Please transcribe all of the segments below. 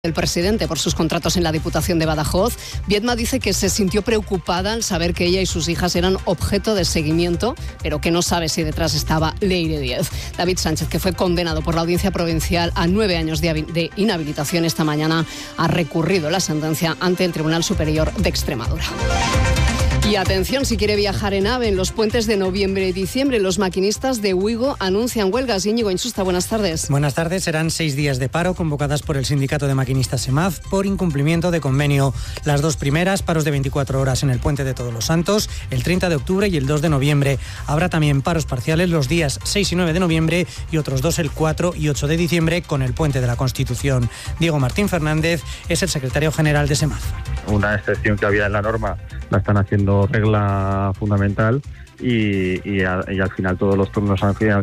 el presidente por sus contratos en la Diputación de Badajoz. Viedma dice que se sintió preocupada al saber que ella y sus hijas eran objeto de seguimiento, pero que no sabe si detrás estaba Leire Díez. David Sánchez, que fue condenado por la Audiencia Provincial a 9 años de inhabilitación esta mañana, ha recurrido la sentencia ante el Tribunal Superior de Extremadura. Y atención, si quiere viajar en AVE en los puentes de noviembre y diciembre, los maquinistas de Ouigo anuncian huelgas. Íñigo Insusta, buenas tardes. Buenas tardes. Serán 6 días de paro convocadas por el Sindicato de Maquinistas SEMAF por incumplimiento de convenio. Las dos primeras, paros de 24 horas en el Puente de Todos los Santos, el 30 de octubre y el 2 de noviembre. Habrá también paros parciales los días 6 y 9 de noviembre y otros 2 el 4 y 8 de diciembre con el Puente de la Constitución. Diego Martín Fernández es el secretario general de SEMAF. Una excepción que había en la norma la están haciendo regla fundamental y al final todos los turnos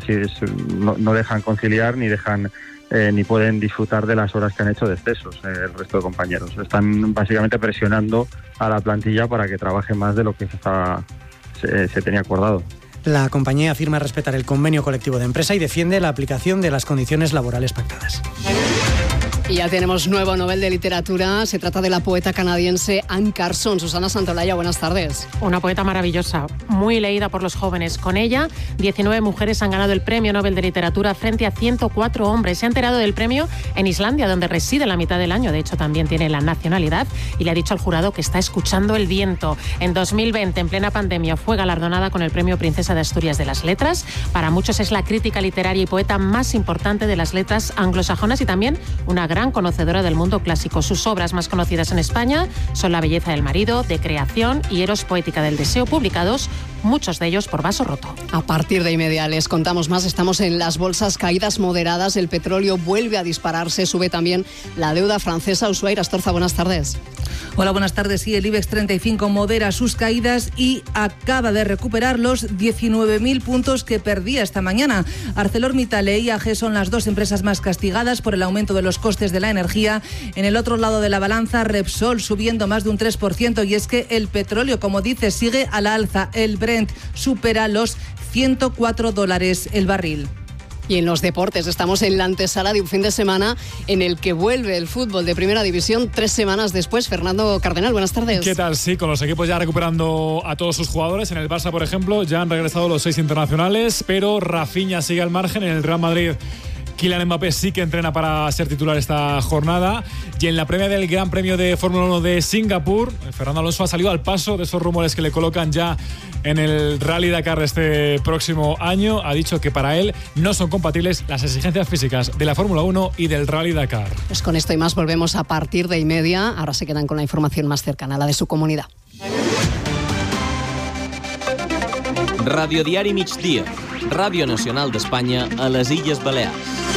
no dejan conciliar ni dejan ni pueden disfrutar de las horas que han hecho de excesos el resto de compañeros. Están básicamente presionando a la plantilla para que trabaje más de lo que se tenía acordado. La compañía afirma respetar el convenio colectivo de empresa y defiende la aplicación de las condiciones laborales pactadas. Y ya tenemos nuevo Nobel de Literatura. Se trata de la poeta canadiense Anne Carson. Susana Santolaya, buenas tardes. Una poeta maravillosa, muy leída por los jóvenes. Con ella, 19 mujeres han ganado el Premio Nobel de Literatura frente a 104 hombres. Se ha enterado del premio en Islandia, donde reside la mitad del año. De hecho, también tiene la nacionalidad y le ha dicho al jurado que está escuchando el viento. En 2020, en plena pandemia, fue galardonada con el Premio Princesa de Asturias de las Letras. Para muchos es la crítica literaria y poeta más importante de las letras anglosajonas y también una gran conocedora del mundo clásico. Sus obras más conocidas en España son La belleza del marido, De creación y Eros poética del deseo, publicados muchos de ellos por Vaso Roto. A partir de inmediato les contamos más. Estamos en las bolsas, caídas moderadas, el petróleo vuelve a dispararse, sube también la deuda francesa. Ushuaia Astorza, buenas tardes. Hola, buenas tardes. Sí, el IBEX 35 modera sus caídas y acaba de recuperar los 19.000 puntos que perdía esta mañana. ArcelorMittal e IAG son las dos empresas más castigadas por el aumento de los costes de la energía. En el otro lado de la balanza, Repsol subiendo más de un 3%, y es que el petróleo, como dice, sigue a la alza. El Brent supera los $104 el barril. Y en los deportes estamos en la antesala de un fin de semana en el que vuelve el fútbol de Primera División 3 semanas después. Fernando Cardenal, buenas tardes. ¿Qué tal? Sí, con los equipos ya recuperando a todos sus jugadores. En el Barça, por ejemplo, ya han regresado los 6 internacionales, pero Rafinha sigue al margen. En el Real Madrid, Kylian Mbappé sí que entrena para ser titular esta jornada. Y en la premia del Gran Premio de Fórmula 1 de Singapur, Fernando Alonso ha salido al paso de esos rumores que le colocan ya en el Rally Dakar este próximo año. Ha dicho que para él no son compatibles las exigencias físicas de la Fórmula 1 y del Rally Dakar. Pues con esto y más volvemos a partir de 1:30. Ahora se quedan con la información más cercana, la de su comunidad. Radio Diari Migdia, Ràdio Nacional d'Espanya a les Illes Balears.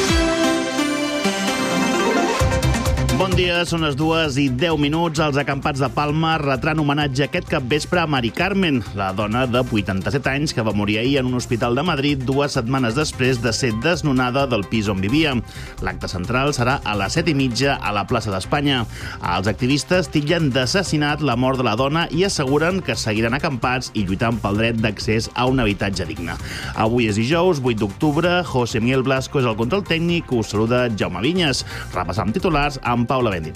Bon dia, són les 2:10. Els acampats de Palma retran homenatge aquest capvespre a Mari Carmen, la dona de 87 anys que va morir ahir en un hospital de Madrid 2 setmanes després de ser desnonada del pis on vivia. L'acte central serà a les 7:30 a la plaça d'Espanya. Els activistes titllen d'assassinat la mort de la dona i asseguren que seguiran acampats i lluitant pel dret d'accés a un habitatge digne. Avui és dijous, 8 d'octubre. José Miguel Blasco és el control tècnic. Us saluda Jaume Vinyes. Repassam titulars amb Paula Bendito.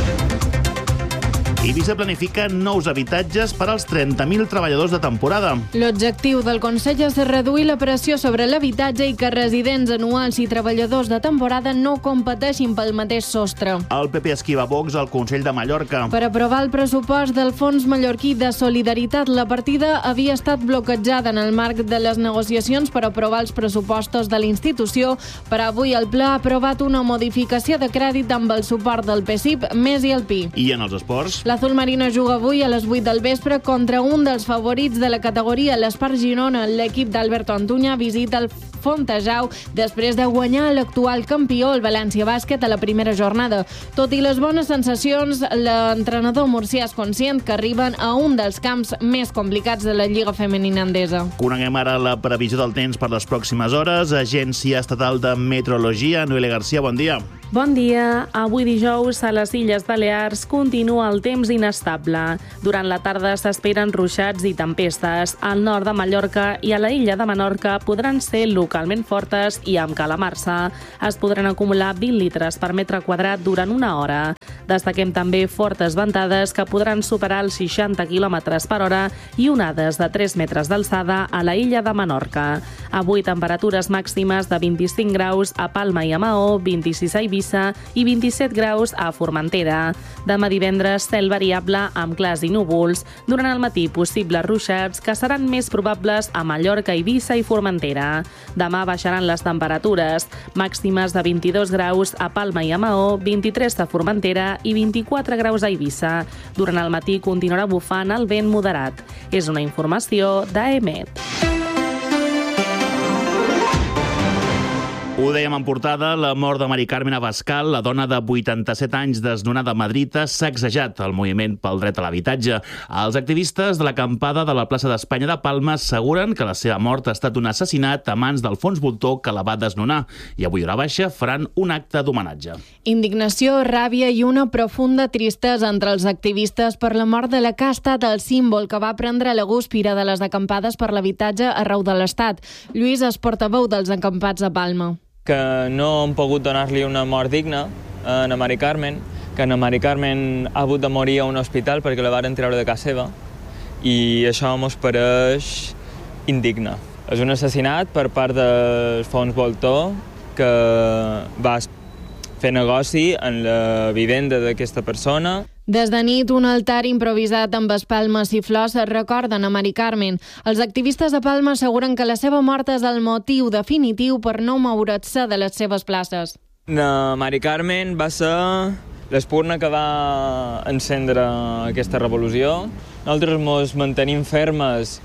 Eivissa planifica nous habitatges per als 30.000 treballadors de temporada. L'objectiu del Consell és reduir la pressió sobre l'habitatge i que residents anuals i treballadors de temporada no competeixin pel mateix sostre. El PP esquiva Vox al Consell de Mallorca. Per aprovar el pressupost del Fons Mallorquí de Solidaritat, la partida havia estat bloquejada en el marc de les negociacions per aprovar els pressupostos de la institució. Per avui el Ple ha aprovat una modificació de crèdit amb el suport del PSIP, MES i el PI. I en els esports? L'Azul Marino juga avui a les 8 del vespre contra un dels favorits de la categoria, l'Espart Girona. L'equip d'Alberto Antuña visita el Fontejau després de guanyar l'actual campió, el València Bàsquet, a la primera jornada. Tot i les bones sensacions, l'entrenador murcià és conscient que arriben a un dels camps més complicats de la Lliga Femenina Endesa. Coneguem ara la previsió del temps per les pròximes hores. Agència Estatal de Meteorologia. Noelia García, bon dia. Bon dia. Avui dijous a les Illes Balears continua el temps inestable. Durant la tarda s'esperen ruixats i tempestes. Al nord de Mallorca i a la illa de Menorca podran ser localment fortes i amb calamarsa. Es podran acumular 20 litres per metre quadrat durant una hora. Destaquem també fortes ventades que podran superar els 60 km per hora i onades de 3 metres d'alçada a la illa de Menorca. Avui temperatures màximes de 25 graus a Palma i a Maó, 26 a Eivissa i 27 graus a Formentera. Demà divendres, cel variable amb clars i núvols. Durant el matí, possibles ruixats que seran més probables a Mallorca, Eivissa i Formentera. Demà baixaran les temperatures, màximes de 22 graus a Palma i a Maó, 23 a Formentera i 24 graus a Eivissa. Durant el matí continuarà bufant el vent moderat. És una informació d'AEMET. Ho dèiem en portada, la mort de Mari Carmen Abascal, la dona de 87 anys desnonada a Madrid, ha sacsejat el moviment pel dret a l'habitatge. Els activistes de l'acampada de la plaça d'Espanya de Palma asseguren que la seva mort ha estat un assassinat a mans d'Alfons Voltor, que la va desnonar. I avui a hora baixa faran un acte d'homenatge. Indignació, ràbia i una profunda tristesa entre els activistes per la mort de la que ha estat el símbol que va prendre la gúspira de les acampades per l'habitatge arreu de l'Estat. Lluís és portaveu dels acampats a Palma. Que no hem pogut donar-li una mort digna a na Mari Carmen, que na Mari Carmen ha hagut de morir a un hospital perquè la varen treure de casa seva, i això ens pareix indigne. És un assassinat per part d'Alfons Voltor, que va fer negoci en la vivenda d'aquesta persona. Des de nit, un altar improvisat amb espelmes i flors recorden a Mari Carmen. Els activistes de Palma asseguren que la seva mort és el motiu definitiu per no moure's de les seves places. Na Mari Carmen va ser l'espurna que va encendre aquesta revolució. Nosaltres ens mantenim fermes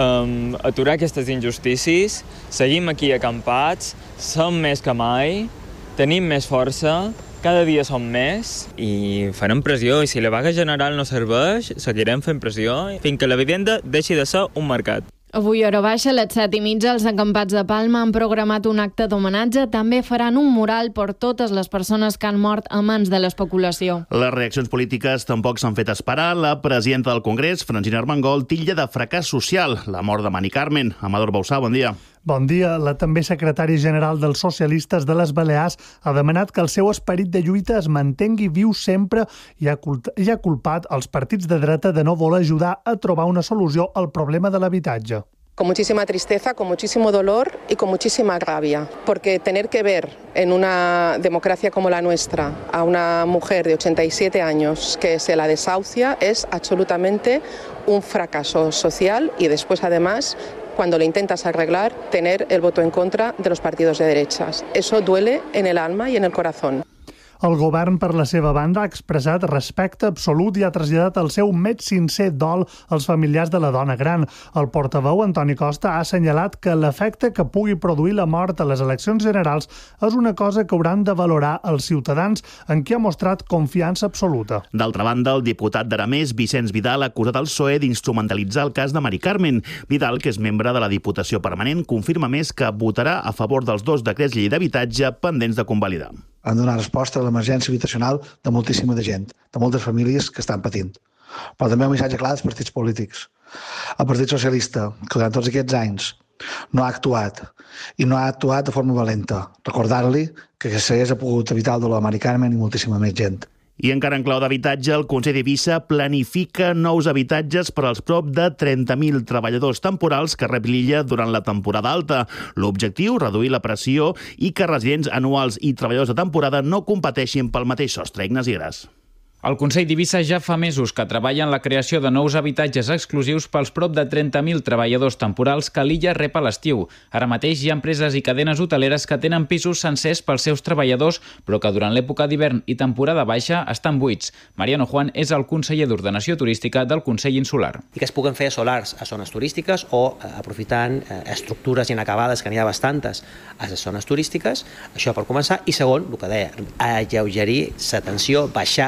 aturar aquestes injustícies, seguim aquí acampats, som més que mai, tenim més força, cada dia som més i farem pressió, i si la vaga general no serveix, seguirem fent pressió fins que la vivenda deixi de ser un mercat. Avui a hora baixa, a les 7:30, els acampats de Palma han programat un acte d'homenatge. També faran un mural per totes les persones que han mort a mans de l'especulació. Les reaccions polítiques tampoc s'han fet esperar. La presidenta del Congrés, Francina Armengol, titlla de fracàs social la mort de Mari Carmen. Amador Bausà, bon dia. Bon dia. La també secretari general dels socialistes de les Balears ha demanat que el seu esperit de lluita es mantengui viu sempre i ha culpat els partits de dreta de no voler ajudar a trobar una solució al problema de l'habitatge. Con muchísima tristeza, con muchísimo dolor y con muchísima rabia, porque tener que ver en una democracia como la nuestra a una mujer de 87 años que se la desahucia es absolutamente un fracaso social, y después, además, cuando lo intentas arreglar, tener el voto en contra de los partidos de derechas. Eso duele en el alma y en el corazón. El govern, per la seva banda, ha expressat respecte absolut i ha traslladat el seu més sincer dol als familiars de la dona gran. El portaveu, Antoni Costa, ha assenyalat que l'efecte que pugui produir la mort a les eleccions generals és una cosa que hauran de valorar els ciutadans, en qui ha mostrat confiança absoluta. D'altra banda, el diputat d'Aramés, Vicenç Vidal, ha acusat el PSOE d'instrumentalitzar el cas de Mari Carmen. Vidal, que és membre de la Diputació Permanent, confirma més que votarà a favor dels 2 decrets llei d'habitatge pendents de convalidar. Han donat resposta a l'emergència habitacional de moltíssima de gent, de moltes famílies que estan patint. Però també un missatge clar dels partits polítics. El Partit Socialista, que durant tots aquests anys no ha actuat, i no ha actuat de forma valenta. Recordar-li que s'hagués pogut evitar el dolor de Mari Carmen i moltíssima més gent. I encara en clau d'habitatge, el Consell d'Eivissa planifica nous habitatges per als prop de 30.000 treballadors temporals que rep l'illa durant la temporada alta. L'objectiu, reduir la pressió i que residents anuals i treballadors de temporada no competeixin pel mateix sostre. Ignasi Gras. El Consell d'Eivissa ja fa mesos que treballa en la creació de nous habitatges exclusius pels prop de 30.000 treballadors temporals que l'illa rep a l'estiu. Ara mateix hi ha empreses i cadenes hoteleres que tenen pisos sencers pels seus treballadors, però que durant l'època d'hivern i temporada baixa estan buits. Mariano Juan és el conseller d'Ordenació Turística del Consell Insular. I que es puguen fer solars a zones turístiques o aprofitant estructures inacabades, que n'hi ha bastantes, a les zones turístiques. Això per començar. I segon, el que deia, alleugerir la tensió, baixar la tensió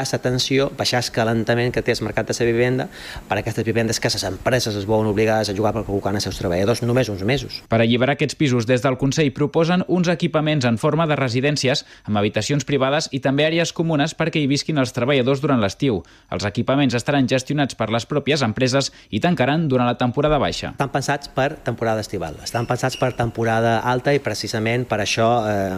inflació, baixar el escalantament que té el mercat de la vivenda per a aquestes vivendes que les empreses es veuen obligades a jugar per col·locar els seus treballadors només uns mesos. Per alliberar aquests pisos, des del Consell proposen uns equipaments en forma de residències amb habitacions privades i també àrees comunes perquè hi visquin els treballadors durant l'estiu. Els equipaments estaran gestionats per les pròpies empreses i tancaran durant la temporada baixa. Estan pensats per temporada estival, estan pensats per temporada alta i precisament per això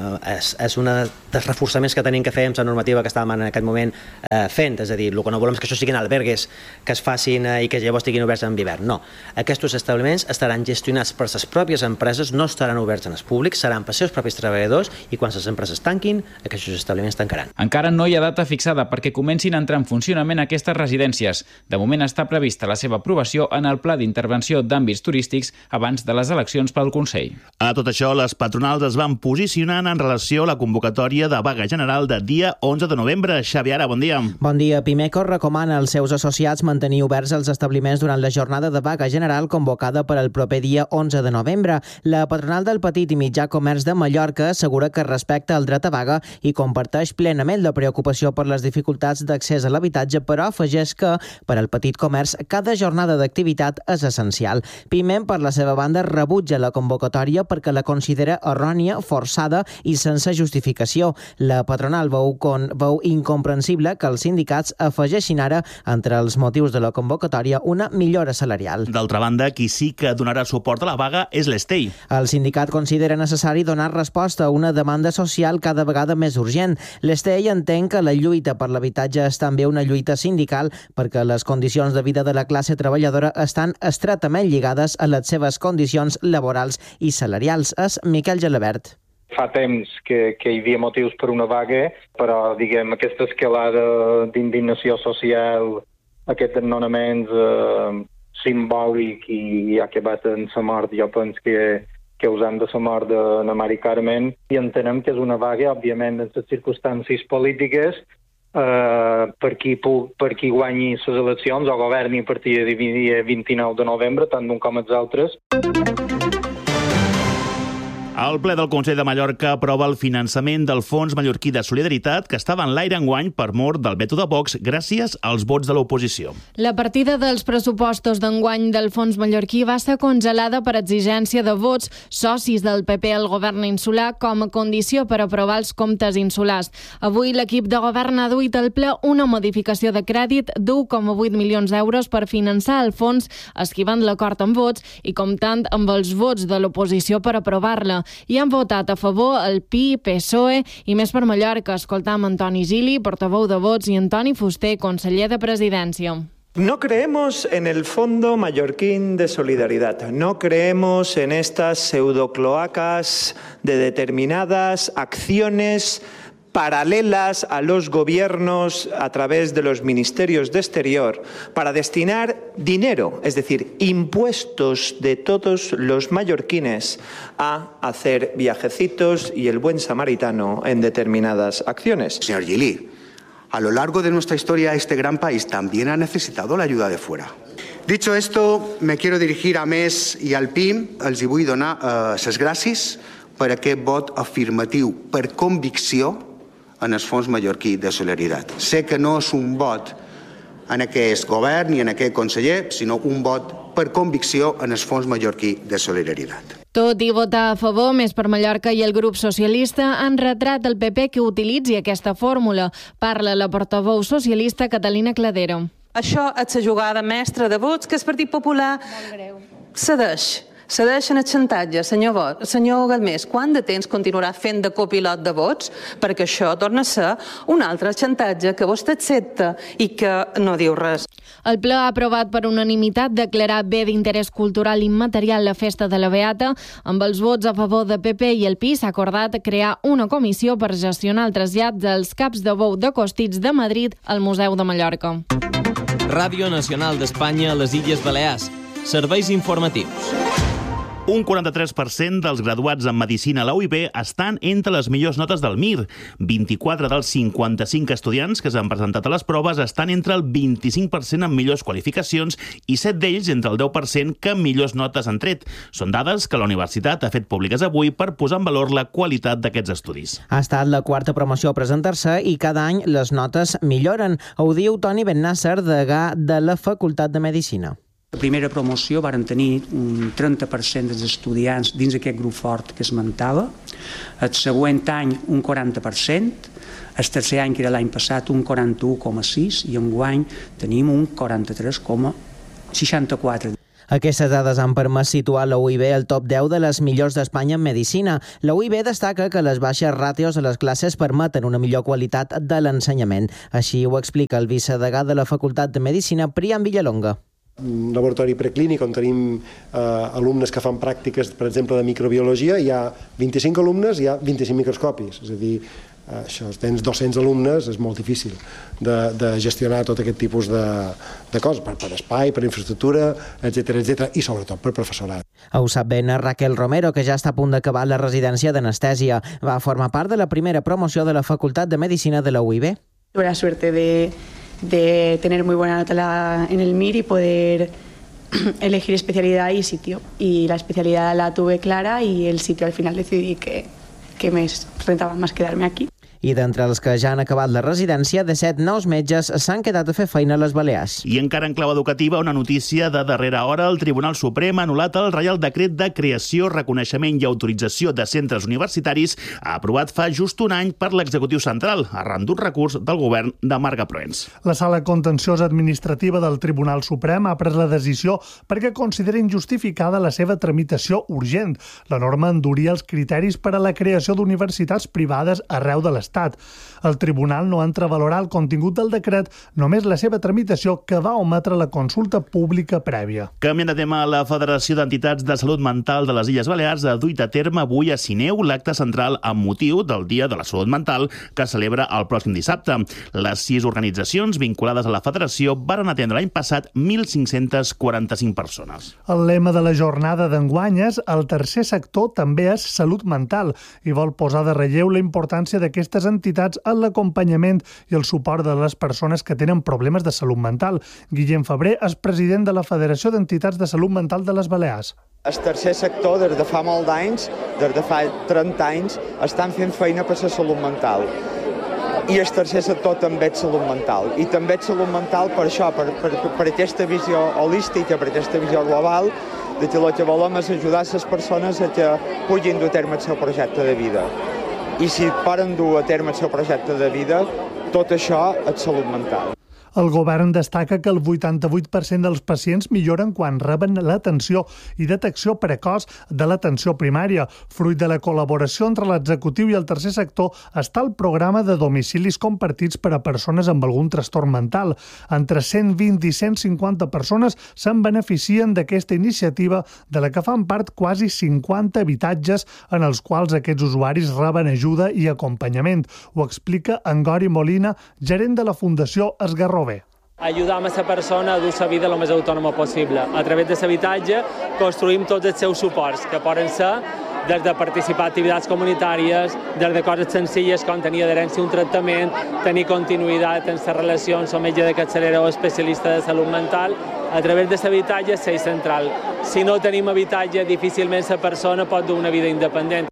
és un dels reforçaments que tenim que fer amb la normativa que estàvem en aquest moment fent. És a dir, el que no volem és que això siguin albergues que es facin i que llavors estiguin oberts en hivern. No, aquests establiments estaran gestionats per les pròpies empreses, no estaran oberts en el públic, seran per als seus propis treballadors i quan les empreses tanquin, aquests establiments tancaran. Encara no hi ha data fixada perquè comencin a entrar en funcionament aquestes residències. De moment està prevista la seva aprovació en el Pla d'Intervenció d'Àmbits Turístics abans de les eleccions pel Consell. A tot això, les patronals es van posicionant en relació a la convocatòria de vaga general de dia 11 de novembre. Xavi Ara, bon dia. Bon dia. Pimeco recomana als seus associats mantenir oberts els establiments durant la jornada de vaga general convocada per al proper dia 11 de novembre. La patronal del petit i mitjà comerç de Mallorca assegura que respecta el dret a vaga i comparteix plenament la preocupació per les dificultats d'accés a l'habitatge, però afegeix que per al petit comerç cada jornada d'activitat és essencial. Piment, per la seva banda, rebutja la convocatòria perquè la considera errònia, forçada i sense justificació. La patronal veu incomprensible que els sindicats afegeixin ara, entre els motius de la convocatòria, una millora salarial. D'altra banda, qui sí que donarà suport a la vaga és l'Estei. El sindicat considera necessari donar resposta a una demanda social cada vegada més urgent. L'Estei entén que la lluita per l'habitatge és també una lluita sindical perquè les condicions de vida de la classe treballadora estan estretament lligades a les seves condicions laborals i salarials. És Miquel Gelabert. Fa temps que hi havia motius per una vaga, però diguem aquesta escalada d'indignació social, aquest desnonament simbòlic i ha acabat en la mort, jo penso que causant de la mort de Mari Carmen, i entenem que és una vaga, òbviament, en les circumstàncies polítiques, per qui guanyi les eleccions o governi a partir del dia 29 de novembre, tant d'un com els altres. El ple del Consell de Mallorca aprova el finançament del Fons Mallorquí de Solidaritat, que estava en l'aire enguany per mor del veto de Vox gràcies als vots de l'oposició. La partida dels pressupostos d'enguany del Fons Mallorquí va ser congelada per exigència de vots socis del PP al govern insular com a condició per aprovar els comptes insulars. Avui l'equip de govern ha duit al ple una modificació de crèdit d'1,8 milions d'euros per finançar el fons, esquivant l'acord amb vots i comptant amb els vots de l'oposició per aprovar-la. I han votat a favor el PI, PSOE i Més per Mallorca. Escoltam Antoni Gili, portaveu de Vots, i Antoni Fuster, conseller de Presidència. No creemos en el Fondo Mallorquín de Solidaridad. No creemos en estas pseudocloacas de determinadas acciones paralelas a los gobiernos a través de los ministerios de Exterior para destinar dinero, es decir, impuestos de todos los mallorquines a hacer viajecitos y el buen samaritano en determinadas acciones. Señor Gili, a lo largo de nuestra historia este gran país también ha necesitado la ayuda de fuera. Dicho esto, me quiero dirigir a MES i al PIM. Els hi vull donar les gràcies per aquest vot afirmatiu per convicció en el Fons Mallorquí de Solidaritat. Sé que no és un vot en aquest govern ni en aquest conseller, sinó un vot per convicció en el Fons Mallorquí de Solidaritat. Tot i votar a favor, Més per Mallorca i el grup socialista han retrat al PP que utilitzi aquesta fórmula. Parla la portaveu socialista Catalina Cladero. Això és la jugada mestra de vots que el Partit Popular cedeixen el xantatge. Senyor Galmés, quant de temps continuarà fent de copilot de vots? Perquè això torna a ser un altre xantatge que vostè accepta i que no diu res. El ple ha aprovat per unanimitat declarar bé d'interès cultural immaterial la festa de la Beata. Amb els vots a favor de PP i el PI s'ha acordat crear una comissió per gestionar el trasllat dels caps de bou de Costits de Madrid al Museu de Mallorca. Ràdio Nacional d'Espanya a les Illes Balears. Serveis informatius. Un 43% dels graduats en Medicina a la UIB estan entre les millors notes del MIR. 24 dels 55 estudiants que s'han presentat a les proves estan entre el 25% amb millors qualificacions i 7 d'ells entre el 10% que millors notes han tret. Són dades que la universitat ha fet públiques avui per posar en valor la qualitat d'aquests estudis. Ha estat la quarta promoció a presentar-se i cada any les notes milloren. Ho diu Toni Bennasser, degà de la Facultat de Medicina. La primera promoció varen tenir un 30% dels estudiants dins d'aquest grup fort que esmentava, el següent any un 40%, el tercer any, que era l'any passat, un 41,6% i enguany tenim un 43,64%. Aquestes dades han permès situar la UIB al top 10 de les millors d'Espanya en medicina. La UIB destaca que les baixes ràtios a les classes permeten una millor qualitat de l'ensenyament. Així ho explica el vicedegà de la Facultat de Medicina, Priam Villalonga. Un laboratori preclínic on tenim alumnes que fan pràctiques, per exemple, de microbiologia, hi ha 25 alumnes i hi ha 25 microscopis. És a dir, això, tens 200 alumnes, és molt difícil de gestionar tot aquest tipus de coses, per espai, per infraestructura, etc., i sobretot per professorat. Ho sap ben Raquel Romero, que ja està a punt d'acabar la residència d'anestèsia. Va formar part de la primera promoció de la Facultat de Medicina de la UIB. Tuve la suerte de tener muy buena nota en el MIR y poder elegir especialidad y sitio. Y la especialidad la tuve clara y el sitio al final decidí que me rentaba más quedarme aquí. I d'entre els que ja han acabat la residència, de 7 nous metges s'han quedat a fer feina a les Balears. I encara en clau educativa, una notícia de darrera hora. El Tribunal Suprem ha anul·lat el Reial Decret de Creació, Reconeixement i Autorització de Centres Universitaris aprovat fa just un any per l'Executiu Central, arran d'un recurs del govern de Marga Proens. La Sala Contenciosa Administrativa del Tribunal Suprem ha pres la decisió perquè considera injustificada la seva tramitació urgent. La norma enduria els criteris per a la creació d'universitats privades arreu de l'Estat. El tribunal no ha entrevalorat el contingut del decret, només la seva tramitació, que va ometre la consulta pública prèvia. Canviant de tema, la Federació d'Entitats de Salut Mental de les Illes Balears ha duit a terme avui a Sineu l'acte central amb motiu del Dia de la Salut Mental que celebra el pròxim dissabte. Les 6 organitzacions vinculades a la federació varen atendre l'any passat 1.545 persones. El lema de la jornada d'enguany és "El tercer sector també és salut mental" i vol posar de relleu la importància d'aquestes entitats en l'acompanyament i el suport de les persones que tenen problemes de salut mental. Guillem Febrer és president de la Federació d'Entitats de Salut Mental de les Balears. El tercer sector, des de fa molt d'anys, des de fa 30 anys, estan fent feina per la salut mental. I el tercer sector també és salut mental. I també és salut mental per això, per aquesta visió holística, per aquesta visió global, de que el que volem és ajudar les persones a que puguin dur a terme el seu projecte de vida. I si poden dur a terme el seu projecte de vida, tot això és salut mental. El govern destaca que el 88% dels pacients milloren quan reben l'atenció i detecció precoç de l'atenció primària. Fruit de la col·laboració entre l'executiu i el tercer sector està el programa de domicilis compartits per a persones amb algun trastorn mental. Entre 120 i 150 persones se'n beneficien d'aquesta iniciativa, de la que fan part quasi 50 habitatges en els quals aquests usuaris reben ajuda i acompanyament. Ho explica Angori Molina, gerent de la Fundació Esgarró. Ajudam a la persona a dur la vida el més autònoma possible. A través de l'habitatge construïm tots els seus suports, que poden ser des de participar en activitats comunitàries, des de coses senzilles com tenir adherència a un tractament, tenir continuïtat en les relacions amb metge de capçalera o especialista de salut mental. A través de l'habitatge és l'eix central. Si no tenim habitatge, difícilment la persona pot dur una vida independent.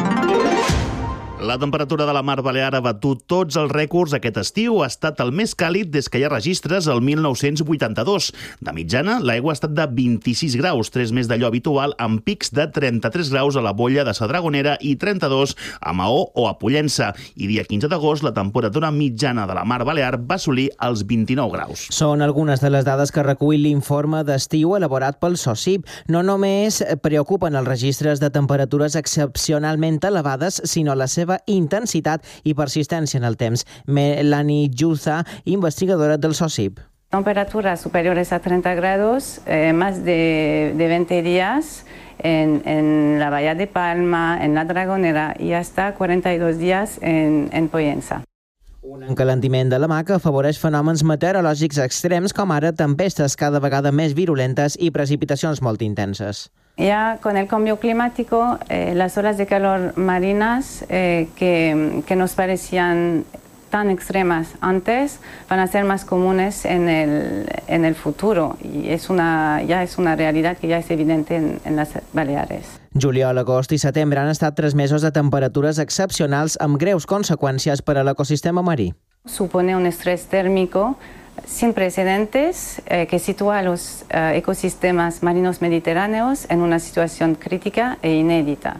La temperatura de la Mar Balear ha batut tots els rècords aquest estiu. Ha estat el més càlid des que hi ha registres el 1982. De mitjana, l'aigua ha estat de 26 graus, 3 més d'allò habitual, amb pics de 33 graus a la Bolla de sa Dragonera i 32 a Maó o a Pollença. I dia 15 d'agost, la temperatura mitjana de la Mar Balear va assolir els 29 graus. Són algunes de les dades que recull l'informe d'estiu elaborat pel SOCIP. No només preocupen els registres de temperatures excepcionalment elevades, sinó la seva intensitat i persistència en el temps. Melanie Juza, investigadora del SOCIP. Temperaturas superiores a 30 grados, más de 20 días en la Bahía de Palma, en la Dragonera y hasta 42 días en Pollença. Un encalentiment de la mà que afavoreix fenòmens meteorològics extrems com ara tempestes cada vegada més virulentes i precipitacions molt intenses. Ya con el cambio climático, las olas de calor marinas que nos parecían tan extremas antes van a ser más comunes en el futuro y ya es una realidad que ya es evidente en las Baleares. Juliol, agost i setembre han estat 3 mesos de temperatures excepcionals amb greus conseqüències per a l'ecosistema marí. Supone un estrés térmico sin precedentes que sitúa a los ecosistemas marinos mediterráneos en una situación crítica e inédita.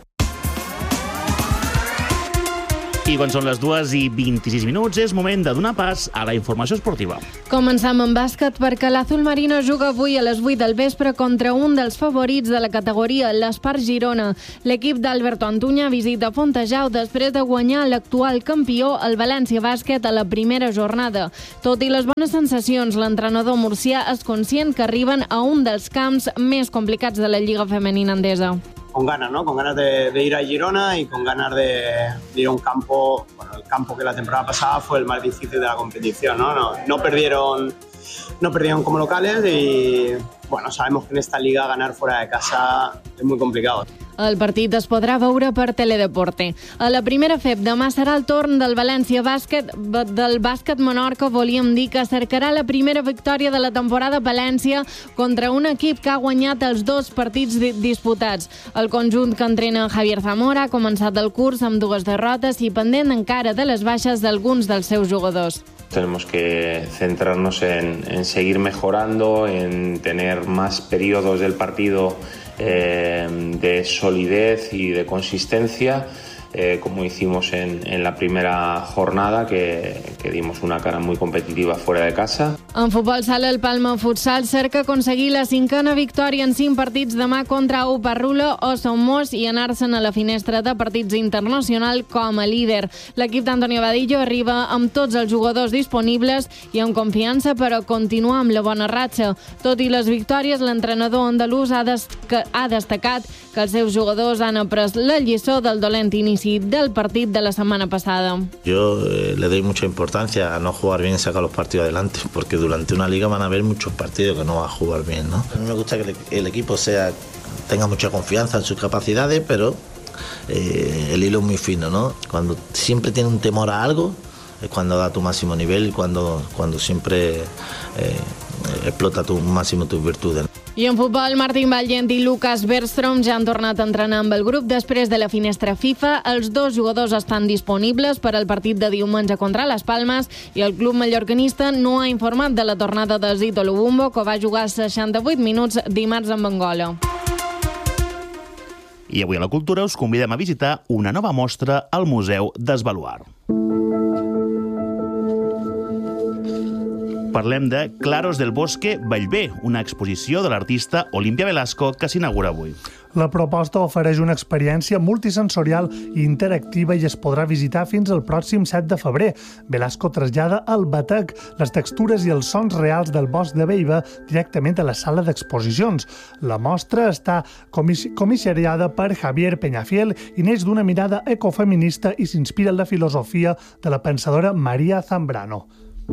I quan són les 2:26, és moment de donar pas a la informació esportiva. Comencem amb bàsquet perquè l'Azul Marino juga avui a les 8 del vespre contra un dels favorits de la categoria, l'Espart Girona. L'equip d'Alberto Antuña visita Fontejau després de guanyar l'actual campió, el València Bàsquet, a la primera jornada. Tot i les bones sensacions, l'entrenador murcià és conscient que arriben a un dels camps més complicats de la Lliga Femenina Endesa. Con ganas, ¿no? Con ganas de ir a Girona y con ganas de ir a un campo, bueno, el campo que la temporada pasada fue el más difícil de la competición, ¿no? No perdieron como locales y, bueno, sabemos que en esta liga ganar fuera de casa es muy complicado. El partit es podrà veure per Teledeporte. A la primera FEP demà serà el torn del València Bàsquet. Del Bàsquet Menorca volíem dir que cercarà la primera victòria de la temporada València contra un equip que ha guanyat els 2 partits disputats. El conjunt que entrena Javier Zamora ha començat el curs amb 2 derrotes i pendent encara de les baixes d'alguns dels seus jugadors. Tenemos que centrarnos en seguir mejorando, en tener más periodos del partido de solidez y de consistencia, como hicimos en la primera jornada, que dimos una cara muy competitiva fuera de casa. En futbol sala, el Palma Futsal cerca aconseguir la 5a victòria en 5 partits demà contra Uparrulo o Somos i anar-se'n a la finestra de partits internacional com a líder. L'equip d'Antonio Vadillo arriba amb tots els jugadors disponibles i amb confiança per a continuar amb la bona ratxa. Tot i les victòries, l'entrenador andalús ha destacat que els seus jugadors han après la lliçó del dolent inici del partit de la setmana passada. Yo le doy mucha importancia a no jugar bien y sacar los partidos adelante, porque durante una liga van a haber muchos partidos que no va a jugar bien, ¿no? A mí me gusta que el equipo tenga mucha confianza en sus capacidades, pero el hilo es muy fino, ¿no? Cuando siempre tiene un temor a algo es cuando da tu máximo nivel y cuando siempre explota tu máximo tus virtudes. I en futbol, Martín Vallent i Lucas Bergström ja han tornat a entrenar amb el grup després de la finestra FIFA. Els 2 jugadors estan disponibles per al partit de diumenge contra les Palmes i el club mallorcanista no ha informat de la tornada de Zito Lubumbo, que va jugar 68 minuts dimarts amb Angola. I avui a la Cultura us convidem a visitar una nova mostra al Museu d'Esbaluar. Parlem de Claros del Bosque Bellver, una exposició de l'artista Olimpia Velasco que s'inaugura avui. La proposta ofereix una experiència multisensorial i interactiva i es podrà visitar fins al pròxim 7 de febrer. Velasco trasllada al batec les textures i els sons reals del bosc de Bellver directament a la sala d'exposicions. La mostra està comissariada per Javier Peñafiel i neix d'una mirada ecofeminista i s'inspira en la filosofia de la pensadora María Zambrano.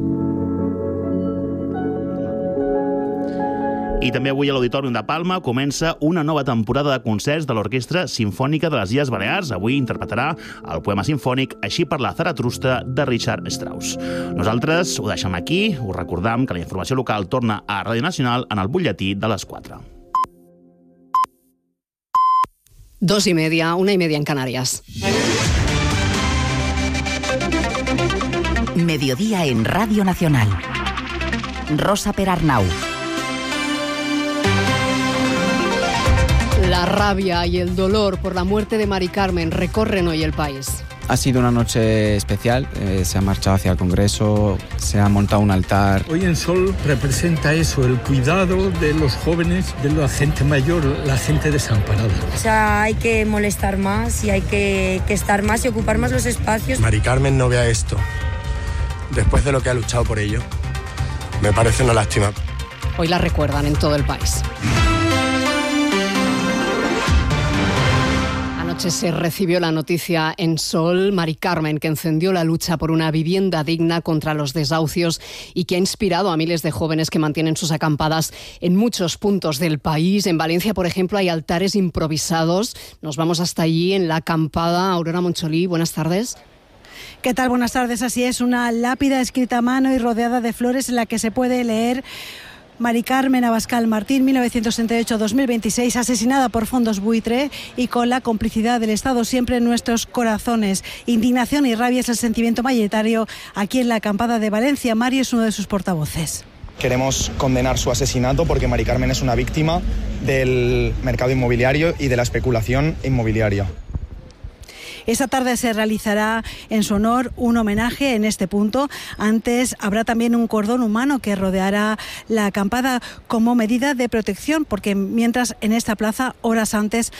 I també avui a l'Auditorium de Palma comença una nova temporada de concerts de l'Orquestra Simfònica de les Illes Balears. Avui interpretarà el poema simfònic Així parla Zaratrusta de Richard Strauss. Nosaltres ho deixem aquí, us recordam que la informació local torna a Ràdio Nacional en el butlletí de les 4. 2:30, 1:30 en Canarias. Mediodía en Radio Nacional. Rosa Perarnau. La rabia y el dolor por la muerte de Mari Carmen recorren hoy el país. Ha sido una noche especial, se ha marchado hacia el Congreso, se ha montado un altar. Hoy en Sol representa eso, el cuidado de los jóvenes, de la gente mayor, la gente desamparada. O sea, hay que molestar más y hay que estar más y ocupar más los espacios. Mari Carmen no vea esto, después de lo que ha luchado por ello. Me parece una lástima. Hoy la recuerdan en todo el país. Anoche se recibió la noticia en Sol, Mari Carmen, que encendió la lucha por una vivienda digna contra los desahucios y que ha inspirado a miles de jóvenes que mantienen sus acampadas en muchos puntos del país. En Valencia, por ejemplo, hay altares improvisados. Nos vamos hasta allí en la acampada. Aurora Moncholí, buenas tardes. ¿Qué tal? Buenas tardes. Así es, una lápida escrita a mano y rodeada de flores en la que se puede leer: Mari Carmen Abascal Martín, 1968-2026, asesinada por fondos buitre y con la complicidad del Estado siempre en nuestros corazones. Indignación y rabia es el sentimiento mayoritario aquí en la acampada de Valencia. Mario es uno de sus portavoces. Queremos condenar su asesinato porque Mari Carmen es una víctima del mercado inmobiliario y de la especulación inmobiliaria. Esta tarde se realizará en su honor un homenaje en este punto. Antes habrá también un cordón humano que rodeará la acampada como medida de protección, porque mientras en esta plaza, horas antes,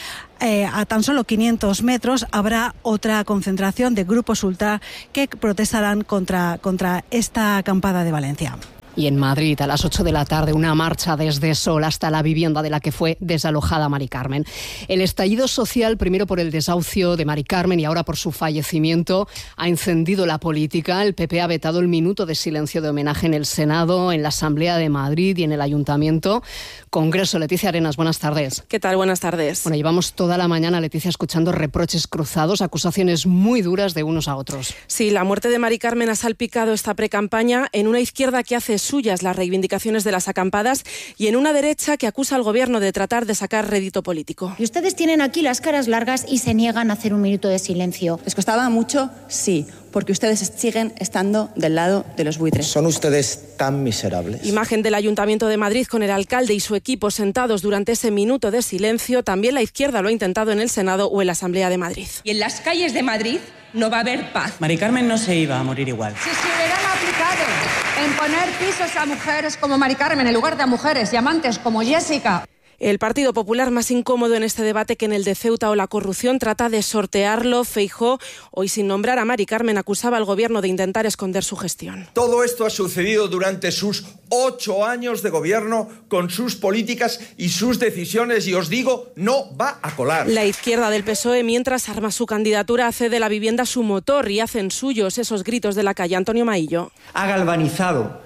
a tan solo 500 metros, habrá otra concentración de grupos ultra que protestarán contra esta acampada de Valencia. Y en Madrid, a las 8 de la tarde, una marcha desde Sol hasta la vivienda de la que fue desalojada Mari Carmen. El estallido social, primero por el desahucio de Mari Carmen y ahora por su fallecimiento, ha encendido la política. El PP ha vetado el minuto de silencio de homenaje en el Senado, en la Asamblea de Madrid y en el Ayuntamiento. Congreso, Leticia Arenas, buenas tardes. ¿Qué tal? Buenas tardes. Bueno, llevamos toda la mañana, Leticia, escuchando reproches cruzados, acusaciones muy duras de unos a otros. Sí, la muerte de Mari Carmen ha salpicado esta precampaña en una izquierda que hace suyas las reivindicaciones de las acampadas y en una derecha que acusa al gobierno de tratar de sacar rédito político. Y ustedes tienen aquí las caras largas y se niegan a hacer un minuto de silencio. ¿Les costaba mucho? Sí, porque ustedes siguen estando del lado de los buitres. ¿Son ustedes tan miserables? Imagen del Ayuntamiento de Madrid con el alcalde y su equipo sentados durante ese minuto de silencio. También la izquierda lo ha intentado en el Senado o en la Asamblea de Madrid. Y en las calles de Madrid no va a haber paz. Mari Carmen no se iba a morir igual. Si se hubieran aplicado en poner pisos a mujeres como Mari Carmen en lugar de a mujeres y amantes como Jessica. El Partido Popular, más incómodo en este debate que en el de Ceuta o la corrupción, trata de sortearlo. Feijóo, hoy sin nombrar a Mari Carmen, acusaba al gobierno de intentar esconder su gestión. Todo esto ha sucedido durante sus 8 años de gobierno, con sus políticas y sus decisiones, y os digo, no va a colar. La izquierda del PSOE, mientras arma su candidatura, hace de la vivienda su motor y hacen suyos esos gritos de la calle. Antonio Maillo. Ha galvanizado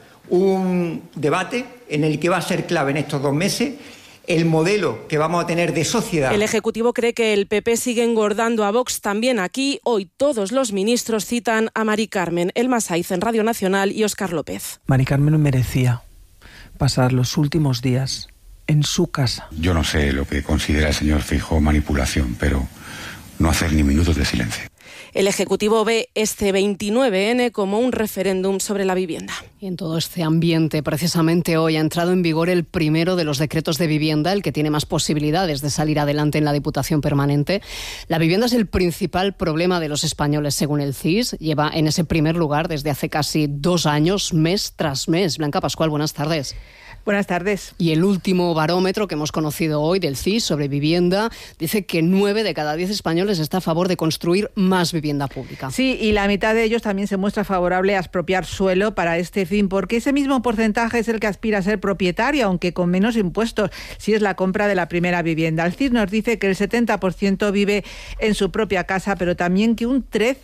un debate en el que va a ser clave en estos 2 meses el modelo que vamos a tener de sociedad. El Ejecutivo cree que el PP sigue engordando a Vox también aquí. Hoy todos los ministros citan a Mari Carmen. Elma Saiz en Radio Nacional y Óscar López. Mari Carmen merecía pasar los últimos días en su casa. Yo no sé lo que considera el señor Feijóo manipulación, pero no hacer ni minutos de silencio. El Ejecutivo ve este 29N como un referéndum sobre la vivienda. Y en todo este ambiente, precisamente hoy ha entrado en vigor el primero de los decretos de vivienda, el que tiene más posibilidades de salir adelante en la Diputación Permanente. La vivienda es el principal problema de los españoles, según el CIS. Lleva en ese primer lugar desde hace casi 2 años, mes tras mes. Blanca Pascual, buenas tardes. Buenas tardes. Y el último barómetro que hemos conocido hoy del CIS sobre vivienda dice que 9 de cada 10 españoles está a favor de construir más vivienda pública. Sí, y la mitad de ellos también se muestra favorable a expropiar suelo para este fin, porque ese mismo porcentaje es el que aspira a ser propietario, aunque con menos impuestos, si es la compra de la primera vivienda. El CIS nos dice que el 70% vive en su propia casa, pero también que un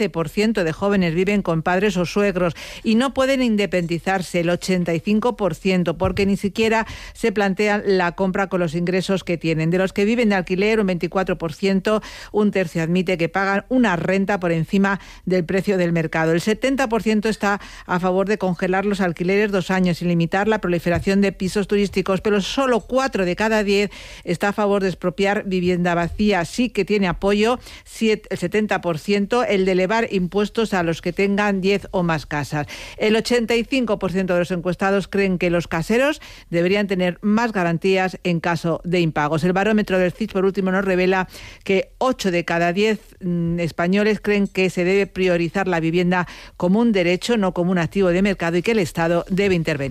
13% de jóvenes viven con padres o suegros y no pueden independizarse, el 85%, porque ni siquiera se plantean la compra con los ingresos que tienen. De los que viven de alquiler, un 24%, un tercio admite que pagan una renta por encima del precio del mercado. El 70% está a favor de congelar los alquileres 2 años y limitar la proliferación de pisos turísticos, pero solo 4 de cada 10 está a favor de expropiar vivienda vacía. Sí que tiene apoyo el 70%, el de elevar impuestos a los que tengan 10 o más casas. El 85% de los encuestados creen que los caseros deberían tener más garantías en caso de impagos. El barómetro del CIS, por último, nos revela que 8 de cada 10 españoles creen que se debe priorizar la vivienda como un derecho, no como un activo de mercado, y que el Estado debe intervenir.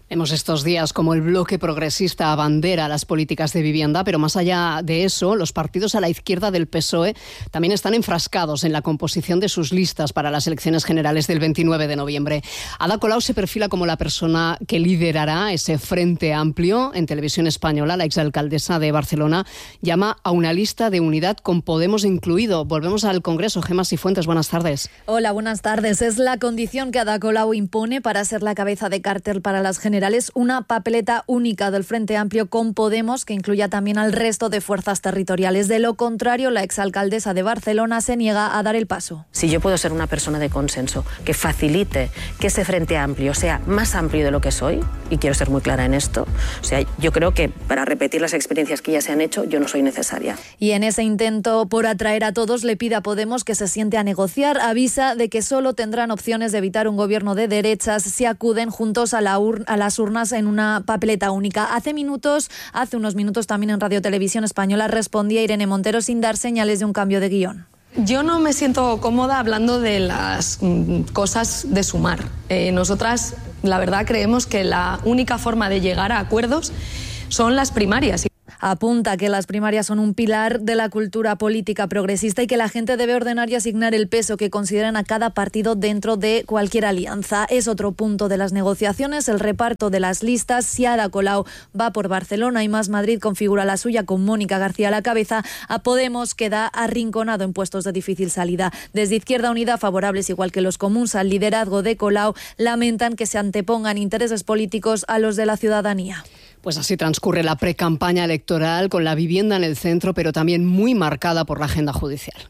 Vemos estos días como el bloque progresista abandera las políticas de vivienda, pero más allá de eso, los partidos a la izquierda del PSOE también están enfrascados en la composición de sus listas para las elecciones generales del 29 de noviembre. Ada Colau se perfila como la persona que liderará ese frente amplio. En Televisión Española, la exalcaldesa de Barcelona llama a una lista de unidad con Podemos incluido. Volvemos al Congreso. Gemma Sifuentes, buenas tardes. Hola, buenas tardes. Es la condición que Ada Colau impone para ser la cabeza de cartel para las generales, una papeleta única del Frente Amplio con Podemos que incluya también al resto de fuerzas territoriales. De lo contrario, la exalcaldesa de Barcelona se niega a dar el paso. Si yo puedo ser una persona de consenso que facilite que ese Frente Amplio sea más amplio de lo que soy, y quiero ser muy clara en esto, o sea, yo creo que para repetir las experiencias que ya se han hecho, yo no soy necesaria. Y en ese intento por atraer a todos, le pide a Podemos que se siente a negociar. Avisa de que solo tendrán opciones de evitar un gobierno de derechas si acuden juntos a las urnas en una papeleta única. Hace unos minutos también en Radio Televisión Española respondía Irene Montero sin dar señales de un cambio de guión. Yo no me siento cómoda hablando de las cosas de sumar. Nosotras, la verdad, creemos que la única forma de llegar a acuerdos son las primarias. Apunta que las primarias son un pilar de la cultura política progresista y que la gente debe ordenar y asignar el peso que consideran a cada partido dentro de cualquier alianza. Es otro punto de las negociaciones, el reparto de las listas. Si Ada Colau va por Barcelona y Más Madrid configura la suya con Mónica García a la cabeza, a Podemos queda arrinconado en puestos de difícil salida. Desde Izquierda Unida, favorables igual que los comuns al liderazgo de Colau, lamentan que se antepongan intereses políticos a los de la ciudadanía. Pues así transcurre la precampaña electoral, con la vivienda en el centro, pero también muy marcada por la agenda judicial.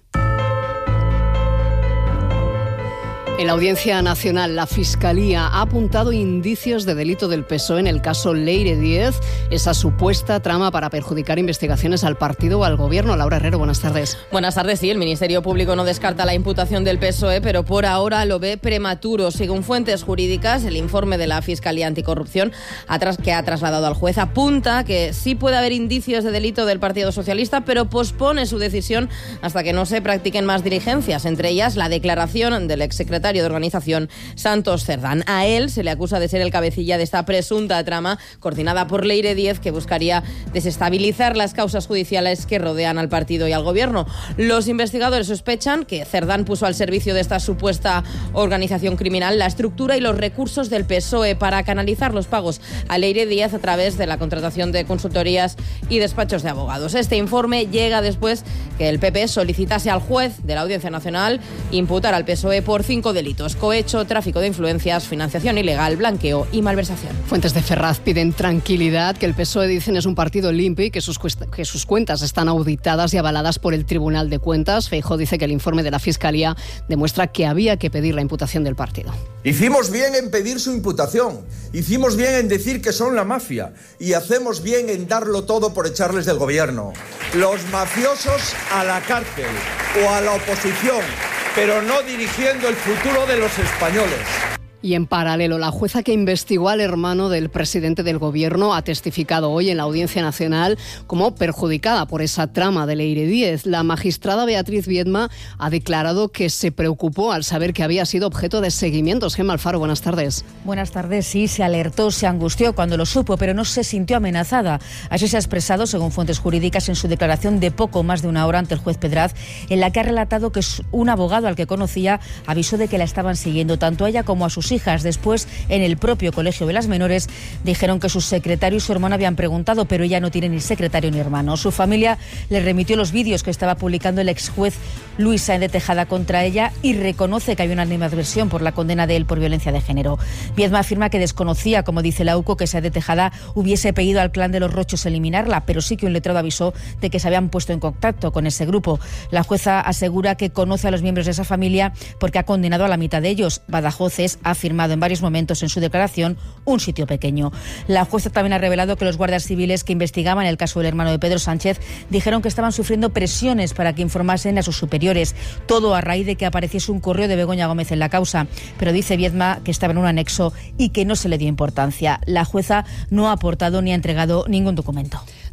En la Audiencia Nacional, la Fiscalía ha apuntado indicios de delito del PSOE en el caso Leire Díez, esa supuesta trama para perjudicar investigaciones al partido o al Gobierno. Laura Herrero, buenas tardes. Buenas tardes. Sí, el Ministerio Público no descarta la imputación del PSOE, pero por ahora lo ve prematuro. Según fuentes jurídicas, el informe de la Fiscalía Anticorrupción que ha trasladado al juez apunta que sí puede haber indicios de delito del Partido Socialista, pero pospone su decisión hasta que no se practiquen más diligencias, entre ellas la declaración del exsecretario de organización Santos Cerdán. A él se le acusa de ser el cabecilla de esta presunta trama coordinada por Leire Díez, que buscaría desestabilizar las causas judiciales que rodean al partido y al Gobierno. Los investigadores sospechan que Cerdán puso al servicio de esta supuesta organización criminal la estructura y los recursos del PSOE para canalizar los pagos a Leire Díez a través de la contratación de consultorías y despachos de abogados. Este informe llega después que el PP solicitase al juez de la Audiencia Nacional imputar al PSOE por 5 delitos: cohecho, tráfico de influencias, financiación ilegal, blanqueo y malversación. Fuentes de Ferraz piden tranquilidad, que el PSOE, dicen, es un partido limpio y que sus cuentas están auditadas y avaladas por el Tribunal de Cuentas. Feijóo dice que el informe de la Fiscalía demuestra que había que pedir la imputación del partido. Hicimos bien en pedir su imputación, hicimos bien en decir que son la mafia y hacemos bien en darlo todo por echarles del Gobierno. Los mafiosos a la cárcel o a la oposición, pero no dirigiendo el futuro de los españoles. Y en paralelo, la jueza que investigó al hermano del presidente del Gobierno ha testificado hoy en la Audiencia Nacional como perjudicada por esa trama de Leire Díez. La magistrada Beatriz Viedma ha declarado que se preocupó al saber que había sido objeto de seguimientos. Gemma Alfaro, buenas tardes. Buenas tardes. Sí, se alertó, se angustió cuando lo supo, pero no se sintió amenazada. Así se ha expresado, según fuentes jurídicas, en su declaración de poco más de una hora ante el juez Pedraz, en la que ha relatado que un abogado al que conocía avisó de que la estaban siguiendo tanto a ella como a sus hijas. Después, en el propio Colegio de las Menores, dijeron que su secretario y su hermano habían preguntado, pero ella no tiene ni secretario ni hermano. Su familia le remitió los vídeos que estaba publicando el ex juez Luis Sáenz de Tejada contra ella y reconoce que hay una animadversión por la condena de él por violencia de género. Viedma afirma que desconocía, como dice la UCO, que Sáenz de Tejada hubiese pedido al clan de los Rochos eliminarla, pero sí que un letrado avisó de que se habían puesto en contacto con ese grupo. La jueza asegura que conoce a los miembros de esa familia porque ha condenado a la mitad de ellos. Badajoz ha afirmado en varios momentos en su declaración un sitio pequeño. La jueza también ha revelado que los guardias civiles que investigaban el caso del hermano de Pedro Sánchez dijeron que estaban sufriendo presiones para que informasen a sus superiores. Todo a raíz de que apareciese un correo de Begoña Gómez en la causa. Pero dice Viedma que estaba en un anexo y que no se le dio importancia. La jueza no ha aportado ni ha entregado ningún documento.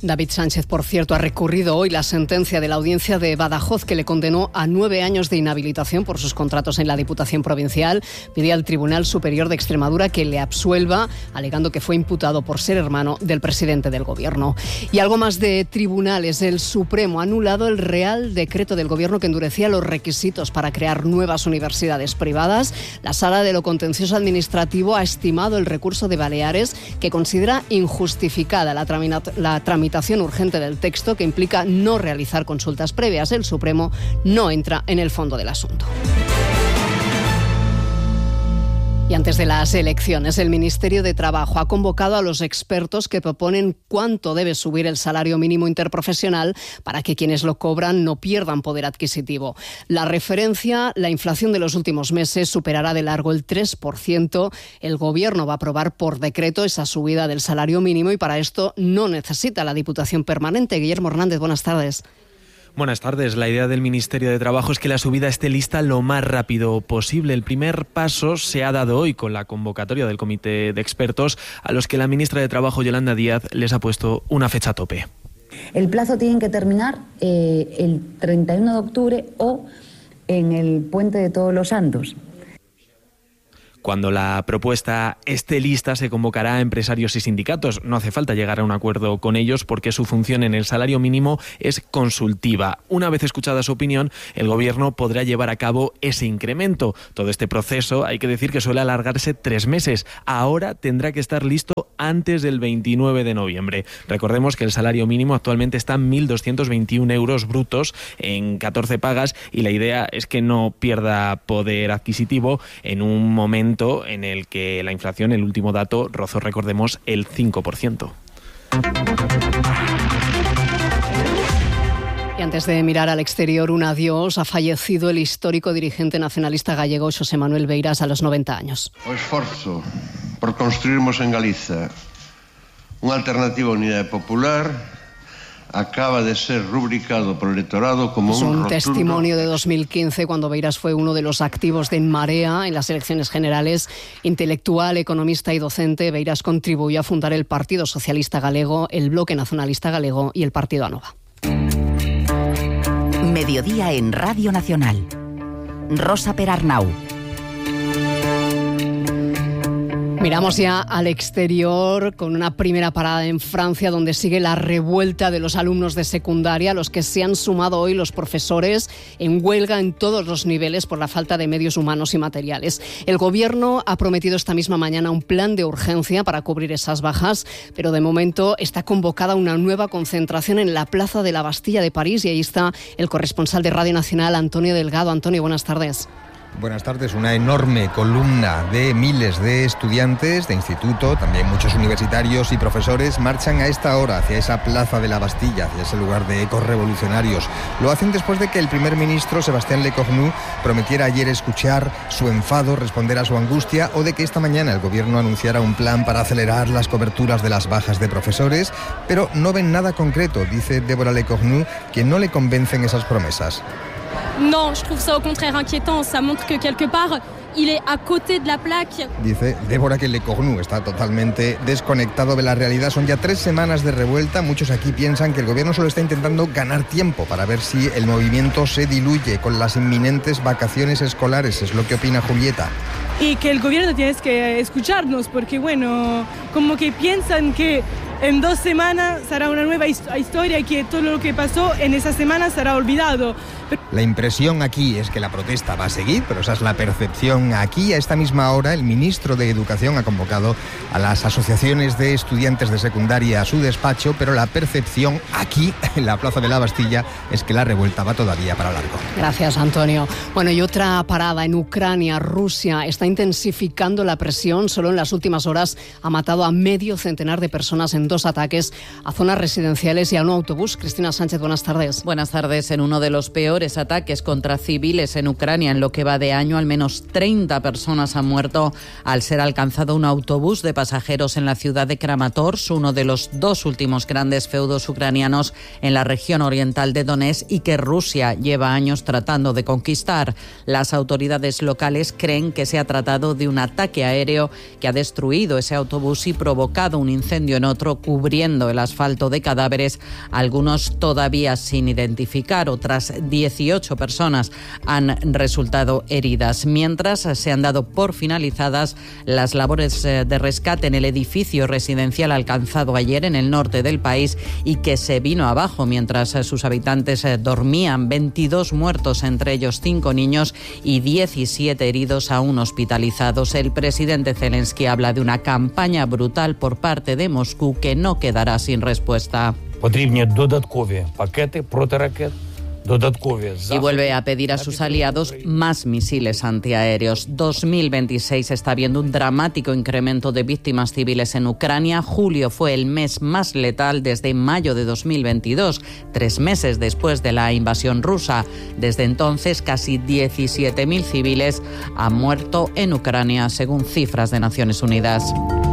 David Sánchez, por cierto, ha recurrido hoy la sentencia de la audiencia de Badajoz que le condenó a 9 años de inhabilitación por sus contratos en la Diputación Provincial. Pide al Tribunal Superior de Extremadura que le absuelva, alegando que fue imputado por ser hermano del presidente del Gobierno. Y algo más de tribunales. El Supremo ha anulado el Real Decreto del Gobierno que endurecía los requisitos para crear nuevas universidades privadas. La Sala de lo Contencioso Administrativo ha estimado el recurso de Baleares, que considera injustificada la tramitación urgente del texto, que implica no realizar consultas previas. El Supremo no entra en el fondo del asunto. Y antes de las elecciones, el Ministerio de Trabajo ha convocado a los expertos que proponen cuánto debe subir el salario mínimo interprofesional para que quienes lo cobran no pierdan poder adquisitivo. La referencia, la inflación de los últimos meses, superará de largo el 3%. El Gobierno va a aprobar por decreto esa subida del salario mínimo y para esto no necesita la Diputación Permanente. Guillermo Hernández, buenas tardes. Buenas tardes. La idea del Ministerio de Trabajo es que la subida esté lista lo más rápido posible. El primer paso se ha dado hoy con la convocatoria del Comité de Expertos, a los que la ministra de Trabajo, Yolanda Díaz, les ha puesto una fecha tope. El plazo tiene que terminar el 31 de octubre o en el Puente de Todos los Santos. Cuando la propuesta esté lista, se convocará a empresarios y sindicatos. No hace falta llegar a un acuerdo con ellos porque su función en el salario mínimo es consultiva. Una vez escuchada su opinión, el Gobierno podrá llevar a cabo ese incremento. Todo este proceso, hay que decir que suele alargarse 3 meses. Ahora tendrá que estar listo antes del 29 de noviembre. Recordemos que el salario mínimo actualmente está en 1.221 euros brutos en 14 pagas y la idea es que no pierda poder adquisitivo en un momento en el que la inflación, el último dato, rozó, recordemos, el 5%. Y antes de mirar al exterior, un adiós. Ha fallecido el histórico dirigente nacionalista gallego Xosé Manuel Beiras a los 90 años. O esforzo por construirmos en Galiza unha alternativa unidade popular acaba de ser rubricado por el electorado como un testimonio de 2015, cuando Beiras fue uno de los activos de En Marea en las elecciones generales. Intelectual, economista y docente, Beiras contribuyó a fundar el Partido Socialista Galego, el Bloque Nacionalista Galego y el Partido Anova. Mediodía en Radio Nacional. Rosa Perarnau. Miramos ya al exterior con una primera parada en Francia, donde sigue la revuelta de los alumnos de secundaria, a los que se han sumado hoy los profesores en huelga en todos los niveles por la falta de medios humanos y materiales. El Gobierno ha prometido esta misma mañana un plan de urgencia para cubrir esas bajas, pero de momento está convocada una nueva concentración en la Plaza de la Bastilla de París y ahí está el corresponsal de Radio Nacional, Antonio Delgado. Antonio, buenas tardes. Buenas tardes. Una enorme columna de miles de estudiantes de instituto, también muchos universitarios y profesores, marchan a esta hora hacia esa Plaza de la Bastilla, hacia ese lugar de ecos revolucionarios. Lo hacen después de que el primer ministro, Sébastien Lecornu, prometiera ayer escuchar su enfado, responder a su angustia, o de que esta mañana el Gobierno anunciara un plan para acelerar las coberturas de las bajas de profesores, pero no ven nada concreto, dice Débora Lecornu, que no le convencen esas promesas. Non, je trouve ça au contraire inquiétant. Ça montre que quelque part, il est à côté de la plaque. Dice Débora que Lecornu está totalmente desconectado de la realidad. Son ya 3 semanas de revuelta. Muchos aquí piensan que el Gobierno solo está intentando ganar tiempo para ver si el movimiento se diluye con las inminentes vacaciones escolares. Es lo que opina Julieta. Y que el Gobierno tiene que escucharnos, porque bueno, como que piensan que en 2 semanas será una nueva historia y que todo lo que pasó en esa semana será olvidado. La impresión aquí es que la protesta va a seguir, pero esa es la percepción aquí. A esta misma hora, el ministro de Educación ha convocado a las asociaciones de estudiantes de secundaria a su despacho, pero la percepción aquí, en la Plaza de la Bastilla, es que la revuelta va todavía para largo. Gracias, Antonio. Bueno, y otra parada en Ucrania. Rusia está intensificando la presión. Solo en las últimas horas ha matado a medio centenar de personas en 2 ataques a zonas residenciales y a un autobús. Cristina Sánchez, buenas tardes. Buenas tardes. En uno de los peores ataques contra civiles en Ucrania en lo que va de año, al menos 30 personas han muerto al ser alcanzado un autobús de pasajeros en la ciudad de Kramatorsk, uno de los 2 últimos grandes feudos ucranianos en la región oriental de Donetsk y que Rusia lleva años tratando de conquistar. Las autoridades locales creen que se ha tratado de un ataque aéreo que ha destruido ese autobús y provocado un incendio en otro barro cubriendo el asfalto de cadáveres, algunos todavía sin identificar. Otras 18 personas han resultado heridas. Mientras se han dado por finalizadas las labores de rescate en el edificio residencial alcanzado ayer en el norte del país y que se vino abajo mientras sus habitantes dormían. 22 muertos, entre ellos 5 niños, y 17 heridos aún hospitalizados. El presidente Zelensky habla de una campaña brutal por parte de Moscú que no quedará sin respuesta. Y vuelve a pedir a sus aliados más misiles antiaéreos. 2026 está viendo un dramático incremento de víctimas civiles en Ucrania. Julio fue el mes más letal desde mayo de 2022, 3 meses después de la invasión rusa. Desde entonces, casi 17.000 civiles han muerto en Ucrania, según cifras de Naciones Unidas.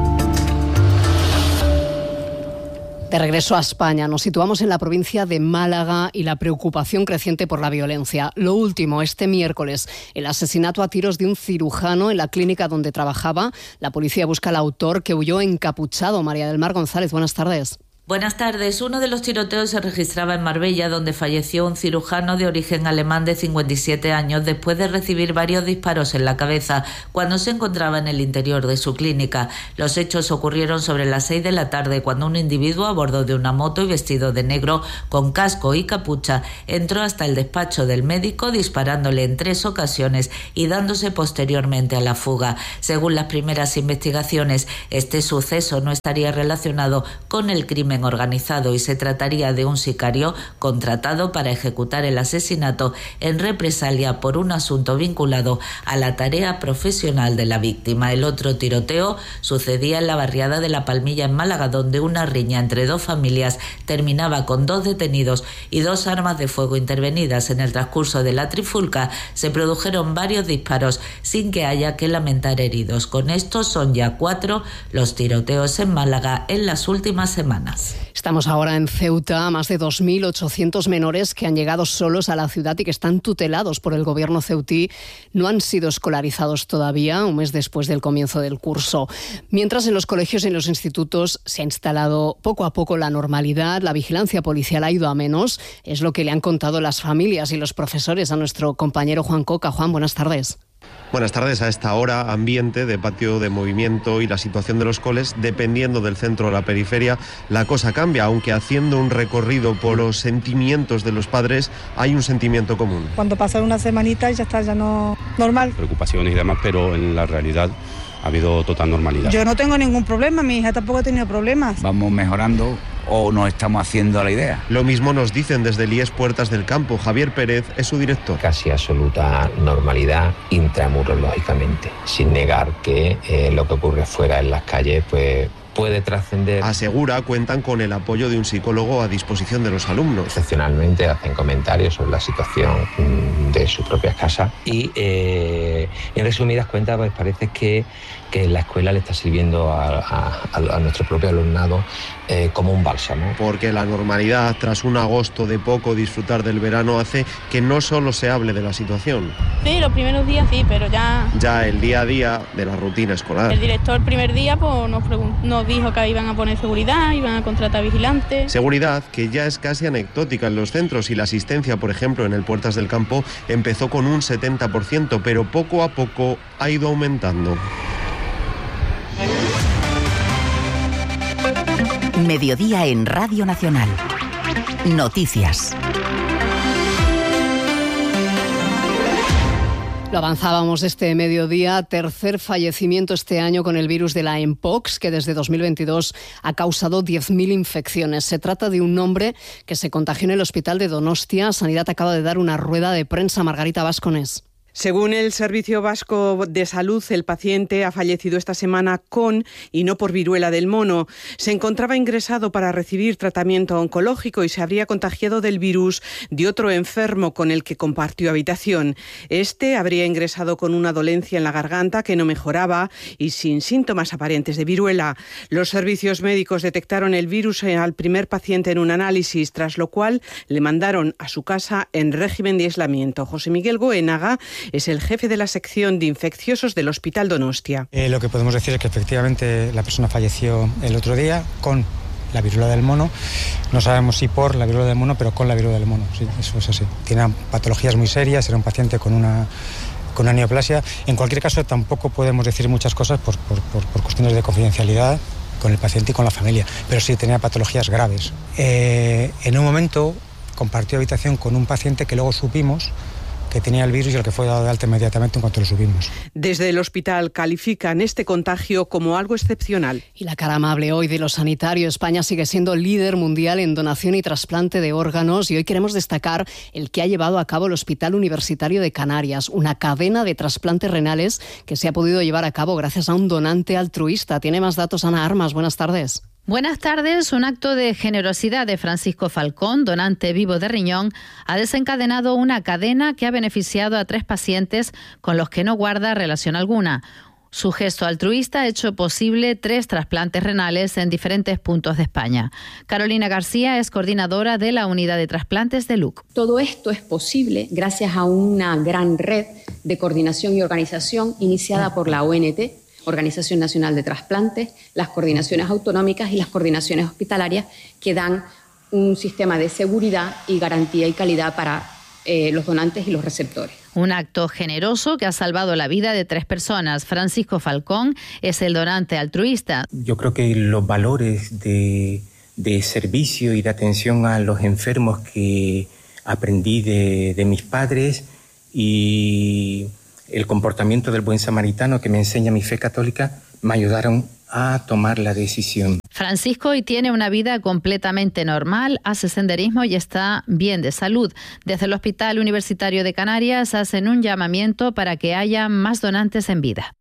De regreso a España, nos situamos en la provincia de Málaga y la preocupación creciente por la violencia. Lo último, este miércoles, el asesinato a tiros de un cirujano en la clínica donde trabajaba. La policía busca al autor, que huyó encapuchado. María del Mar González, buenas tardes. Buenas tardes. Uno de los tiroteos se registraba en Marbella, donde falleció un cirujano de origen alemán de 57 años después de recibir varios disparos en la cabeza cuando se encontraba en el interior de su clínica. Los hechos ocurrieron sobre las 6 de la tarde, cuando un individuo a bordo de una moto y vestido de negro, con casco y capucha, entró hasta el despacho del médico disparándole en 3 ocasiones y dándose posteriormente a la fuga. Según las primeras investigaciones, este suceso no estaría relacionado con el crimen organizado y se trataría de un sicario contratado para ejecutar el asesinato en represalia por un asunto vinculado a la tarea profesional de la víctima. El otro tiroteo sucedía en la barriada de La Palmilla, en Málaga, donde una riña entre 2 familias terminaba con 2 detenidos y 2 armas de fuego intervenidas. En el transcurso de la trifulca se produjeron varios disparos sin que haya que lamentar heridos. Con esto son ya 4 los tiroteos en Málaga en las últimas semanas. Estamos ahora en Ceuta, más de 2.800 menores que han llegado solos a la ciudad y que están tutelados por el gobierno ceutí no han sido escolarizados todavía, un mes después del comienzo del curso. Mientras en los colegios y en los institutos se ha instalado poco a poco la normalidad, la vigilancia policial ha ido a menos, es lo que le han contado las familias y los profesores a nuestro compañero Juan Coca. Juan, buenas tardes. Buenas tardes. A esta hora, ambiente de patio de movimiento y la situación de los coles, dependiendo del centro o la periferia, la cosa cambia, aunque haciendo un recorrido por los sentimientos de los padres hay un sentimiento común. Cuando pasan una semanita ya está, ya no normal. Preocupaciones y demás, pero en la realidad ha habido total normalidad. Yo no tengo ningún problema, mi hija tampoco ha tenido problemas. Vamos mejorando o nos estamos haciendo a la idea. Lo mismo nos dicen desde el IES Puertas del Campo. Javier Pérez es su director. Casi absoluta normalidad intramuros, lógicamente, sin negar que lo que ocurre fuera en las calles pues puede trascender. Asegura, cuentan con el apoyo de un psicólogo a disposición de los alumnos. Excepcionalmente hacen comentarios sobre la situación de sus propias casas y en resumidas cuentas pues parece que la escuela le está sirviendo a nuestro propio alumnado como un bálsamo. Porque la normalidad, tras un agosto de poco disfrutar del verano, hace que no solo se hable de la situación. Sí, los primeros días sí, pero ya el día a día de la rutina escolar. El director el primer día pues, nos dijo que iban a poner seguridad, iban a contratar vigilantes. Seguridad que ya es casi anecdótica en los centros y la asistencia, por ejemplo, en el Puertas del Campo empezó con un 70%, pero poco a poco ha ido aumentando. Mediodía en Radio Nacional. Noticias. Lo avanzábamos este mediodía, tercer fallecimiento este año con el virus de la Mpox, que desde 2022 ha causado 10.000 infecciones. Se trata de un hombre que se contagió en el hospital de Donostia. Sanidad acaba de dar una rueda de prensa. Margarita Vasconés. Según el Servicio Vasco de Salud, el paciente ha fallecido esta semana con y no por viruela del mono. Se encontraba ingresado para recibir tratamiento oncológico y se habría contagiado del virus de otro enfermo con el que compartió habitación. Este habría ingresado con una dolencia en la garganta que no mejoraba y sin síntomas aparentes de viruela. Los servicios médicos detectaron el virus al primer paciente en un análisis, tras lo cual le mandaron a su casa en régimen de aislamiento. José Miguel Goenaga es el jefe de la sección de infecciosos del Hospital Donostia. Lo que podemos decir es que efectivamente la persona falleció el otro día con la viruela del mono. No sabemos si por la viruela del mono, pero con la viruela del mono. Sí, eso es así. Tiene patologías muy serias, era un paciente con una neoplasia. En cualquier caso, tampoco podemos decir muchas cosas por cuestiones de confidencialidad con el paciente y con la familia, pero sí tenía patologías graves. En un momento compartió habitación con un paciente que luego supimos que tenía el virus y al que fue dado de alta inmediatamente en cuanto lo subimos. Desde el hospital califican este contagio como algo excepcional. Y la cara amable hoy de lo sanitario. España sigue siendo líder mundial en donación y trasplante de órganos y hoy queremos destacar el que ha llevado a cabo el Hospital Universitario de Canarias, una cadena de trasplantes renales que se ha podido llevar a cabo gracias a un donante altruista. Tiene más datos Ana Armas. Buenas tardes. Buenas tardes. Un acto de generosidad de Francisco Falcón, donante vivo de riñón, ha desencadenado una cadena que ha beneficiado a 3 pacientes con los que no guarda relación alguna. Su gesto altruista ha hecho posible 3 trasplantes renales en diferentes puntos de España. Carolina García es coordinadora de la unidad de trasplantes de LUC. Todo esto es posible gracias a una gran red de coordinación y organización iniciada por la ONT, Organización Nacional de Trasplantes, las coordinaciones autonómicas y las coordinaciones hospitalarias que dan un sistema de seguridad y garantía y calidad para los donantes y los receptores. Un acto generoso que ha salvado la vida de 3 personas. Francisco Falcón es el donante altruista. Yo creo que los valores de servicio y de atención a los enfermos que aprendí de mis padres y el comportamiento del buen samaritano que me enseña mi fe católica me ayudaron a tomar la decisión. Francisco hoy tiene una vida completamente normal, hace senderismo y está bien de salud. Desde el Hospital Universitario de Canarias hacen un llamamiento para que haya más donantes en vida.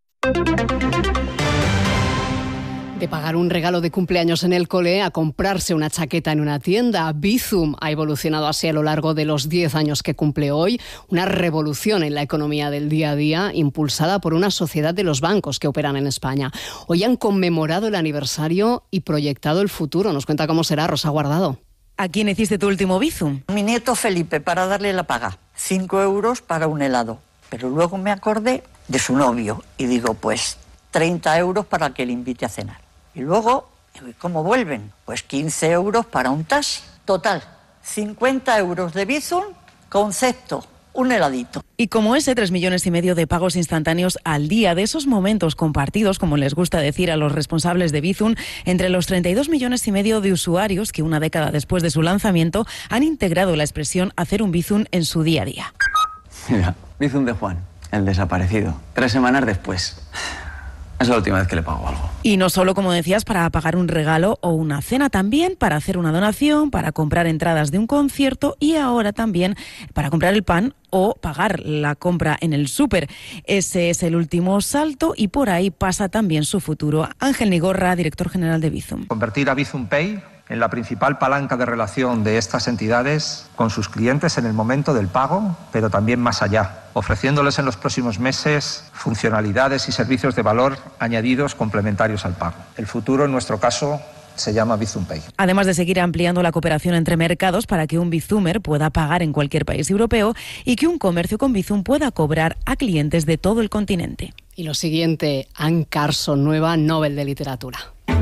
De pagar un regalo de cumpleaños en el cole a comprarse una chaqueta en una tienda, Bizum ha evolucionado así a lo largo de los 10 años que cumple hoy, una revolución en la economía del día a día impulsada por una sociedad de los bancos que operan en España. Hoy han conmemorado el aniversario y proyectado el futuro. Nos cuenta cómo será Rosa Guardado. ¿A quién hiciste tu último Bizum? Mi nieto Felipe, para darle la paga. 5 euros para un helado. Pero luego me acordé de su novio y digo, pues 30 euros para que le invite a cenar. Y luego, ¿cómo vuelven? Pues 15 euros para un taxi. Total, 50 euros de Bizum, concepto, un heladito. Y como ese 3,5 millones de pagos instantáneos al día, de esos momentos compartidos, como les gusta decir a los responsables de Bizum, entre los 32,5 millones de usuarios que una década después de su lanzamiento han integrado la expresión hacer un Bizum en su día a día. Mira, Bizum de Juan, el desaparecido, 3 semanas después. Es la última vez que le pago algo. Y no solo, como decías, para pagar un regalo o una cena, también para hacer una donación, para comprar entradas de un concierto y ahora también para comprar el pan o pagar la compra en el súper. Ese es el último salto y por ahí pasa también su futuro. Ángel Nigorra, director general de Bizum. Convertir a Bizum Pay en la principal palanca de relación de estas entidades con sus clientes en el momento del pago, pero también más allá, ofreciéndoles en los próximos meses funcionalidades y servicios de valor añadidos complementarios al pago. El futuro, en nuestro caso, se llama Bizum Pay. Además de seguir ampliando la cooperación entre mercados para que un Bizumer pueda pagar en cualquier país europeo y que un comercio con Bizum pueda cobrar a clientes de todo el continente. Y lo siguiente, Anne Carson, nueva Nobel de Literatura.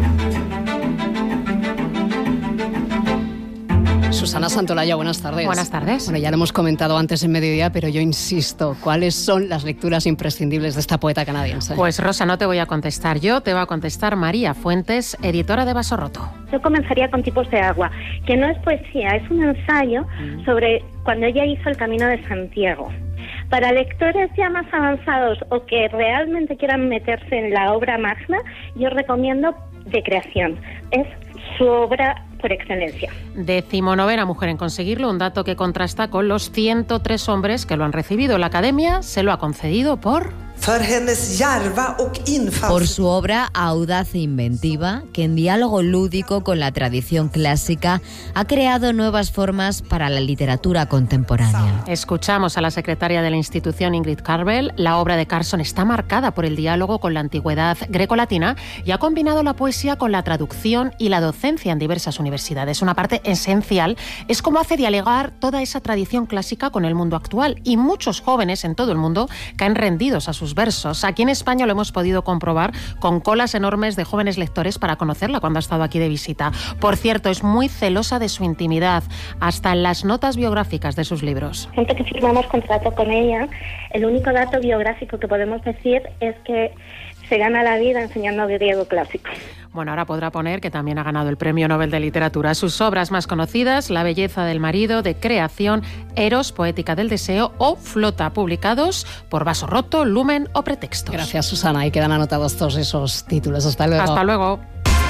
Susana Santolaya, buenas tardes. Buenas tardes. Bueno, ya lo hemos comentado antes en Mediodía, pero yo insisto, ¿cuáles son las lecturas imprescindibles de esta poeta canadiense? Pues Rosa, no te voy a contestar yo, te va a contestar María Fuentes, editora de Vaso Roto. Yo comenzaría con Tipos de agua, que no es poesía, es un ensayo sobre cuando ella hizo el Camino de Santiago. Para lectores ya más avanzados o que realmente quieran meterse en la obra magna, yo recomiendo De Creación. Es su obra por excelencia. 19ª mujer en conseguirlo, un dato que contrasta con los 103 hombres que lo han recibido. La Academia se lo ha concedido por su obra audaz e inventiva, que en diálogo lúdico con la tradición clásica ha creado nuevas formas para la literatura contemporánea. Escuchamos a la secretaria de la institución, Ingrid Carvel. La obra de Carson está marcada por el diálogo con la antigüedad grecolatina y ha combinado la poesía con la traducción y la docencia en diversas universidades. Una parte esencial es cómo hace dialogar toda esa tradición clásica con el mundo actual, y muchos jóvenes en todo el mundo caen rendidos a sus versos. Aquí en España lo hemos podido comprobar con colas enormes de jóvenes lectores para conocerla cuando ha estado aquí de visita. Por cierto, es muy celosa de su intimidad, hasta en las notas biográficas de sus libros. Gente que firmamos contrato con ella, el único dato biográfico que podemos decir es que se gana la vida enseñando griego clásico. Bueno, ahora podrá poner que también ha ganado el Premio Nobel de Literatura. Sus obras más conocidas, La belleza del marido, De creación, Eros, poética del deseo o Flota, publicados por Vaso Roto, Lumen o Pretextos. Gracias, Susana. Ahí quedan anotados todos esos títulos. Hasta luego. Hasta luego.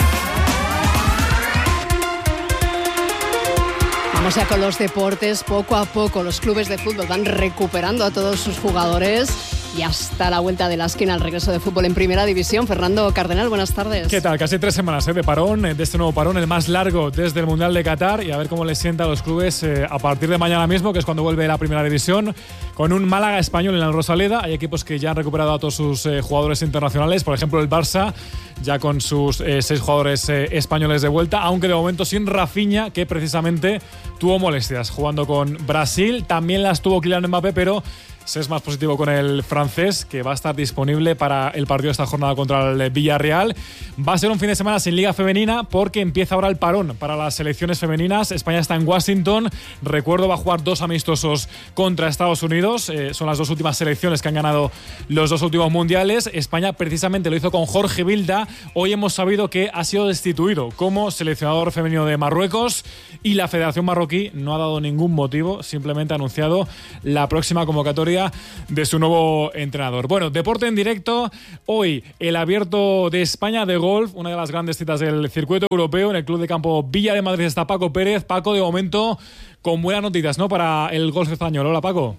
Vamos ya con los deportes. Poco a poco los clubes de fútbol van recuperando a todos sus jugadores. Y hasta la vuelta de la esquina al regreso de fútbol en Primera División. Fernando Cardenal, buenas tardes. ¿Qué tal? Casi 3 semanas de parón, de este nuevo parón, el más largo desde el Mundial de Qatar, y a ver cómo les sienta a los clubes a partir de mañana mismo, que es cuando vuelve la Primera División, con un Málaga español en la Rosaleda. Hay equipos que ya han recuperado a todos sus jugadores internacionales, por ejemplo el Barça, ya con sus 6 jugadores españoles de vuelta, aunque de momento sin Rafinha, que precisamente tuvo molestias jugando con Brasil. También las tuvo Kylian Mbappé, pero se es más positivo con el francés, que va a estar disponible para el partido de esta jornada contra el Villarreal. Va a ser un fin de semana sin Liga Femenina porque empieza ahora el parón para las selecciones femeninas. España está en Washington. Recuerdo, va a jugar 2 amistosos contra Estados Unidos. Son las 2 últimas selecciones que han ganado los 2 últimos mundiales. España precisamente lo hizo con Jorge Vilda. Hoy hemos sabido que ha sido destituido como seleccionador femenino de Marruecos y la Federación Marroquí no ha dado ningún motivo, simplemente ha anunciado la próxima convocatoria de su nuevo entrenador. Bueno, deporte en directo. Hoy el Abierto de España de golf, una de las grandes citas del circuito europeo. En el Club de Campo Villa de Madrid está Paco Pérez. Paco, de momento con buenas noticias, ¿no?, para el golf español. Hola, Paco.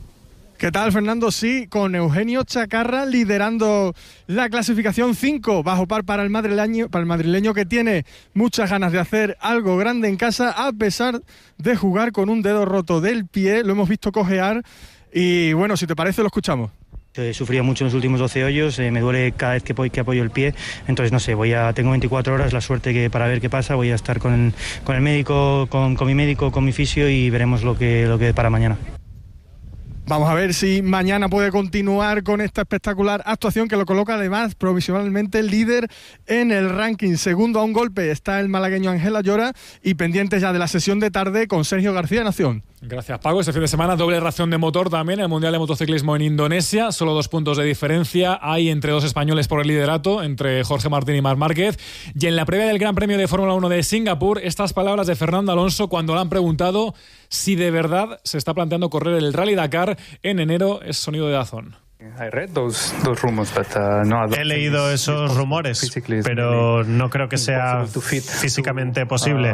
¿Qué tal, Fernando? Sí, con Eugenio Chacarra liderando la clasificación 5 bajo par para el madrileño que tiene muchas ganas de hacer algo grande en casa, a pesar de jugar con un dedo roto del pie. Lo hemos visto cojear y, bueno, si te parece, lo escuchamos. He sufrido mucho en los últimos 12 hoyos, me duele cada vez que apoyo el pie, entonces no sé, tengo 24 horas, la suerte que para ver qué pasa, voy a estar con el médico, con mi médico, con mi fisio, y veremos lo que para mañana. Vamos a ver si mañana puede continuar con esta espectacular actuación que lo coloca además provisionalmente líder en el ranking. Segundo a un golpe está el malagueño Ángel Ayora, y pendientes ya de la sesión de tarde con Sergio García Nación. Gracias, Paco. Este fin de semana doble ración de motor también, el Mundial de Motociclismo en Indonesia. Solo 2 puntos de diferencia hay entre 2 españoles por el liderato, entre Jorge Martín y Marc Márquez. Y en la previa del Gran Premio de Fórmula 1 de Singapur, estas palabras de Fernando Alonso cuando le han preguntado si de verdad se está planteando correr el Rally Dakar en enero. Es sonido de Dazón. He leído esos rumores, pero no creo que sea físicamente posible.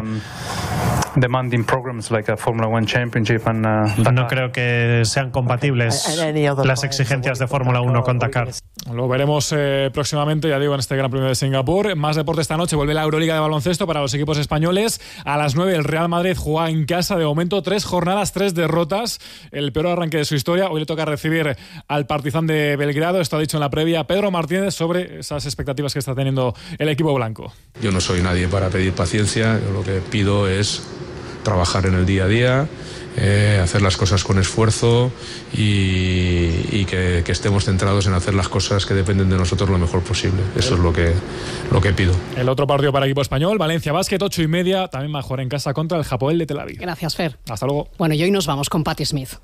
No creo que sean compatibles las exigencias de Fórmula 1 con Dakar. Lo veremos próximamente, ya digo, en este Gran Premio de Singapur. Más deporte esta noche, vuelve la Euroliga de baloncesto para los equipos españoles. A las 9 el Real Madrid juega en casa, de momento 3 jornadas, 3 derrotas, el peor arranque de su historia. Hoy le toca recibir al Partizan de Belgrado. Esto ha dicho en la previa Pedro Martínez sobre esas expectativas que está teniendo el equipo blanco. Yo no soy nadie para pedir paciencia, yo lo que pido es trabajar en el día a día, hacer las cosas con esfuerzo y que estemos centrados en hacer las cosas que dependen de nosotros lo mejor posible. Eso es lo que pido. El otro partido para el equipo español, Valencia Basket, 8:30, también va a jugar en casa contra el Hapoel de Tel Aviv. Gracias, Fer. Hasta luego. Bueno, y hoy nos vamos con Patti Smith.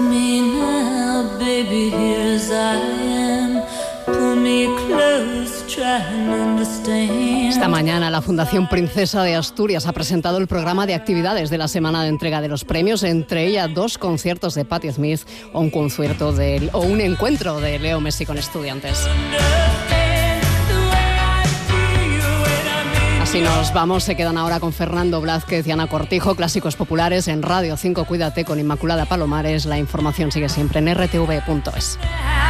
Esta mañana la Fundación Princesa de Asturias ha presentado el programa de actividades de la semana de entrega de los premios, entre ellas 2 conciertos de Patti Smith o un encuentro de Leo Messi con estudiantes. Así nos vamos, se quedan ahora con Fernando Blázquez y Ana Cortijo, Clásicos Populares en Radio 5. Cuídate con Inmaculada Palomares. La información sigue siempre en rtv.es.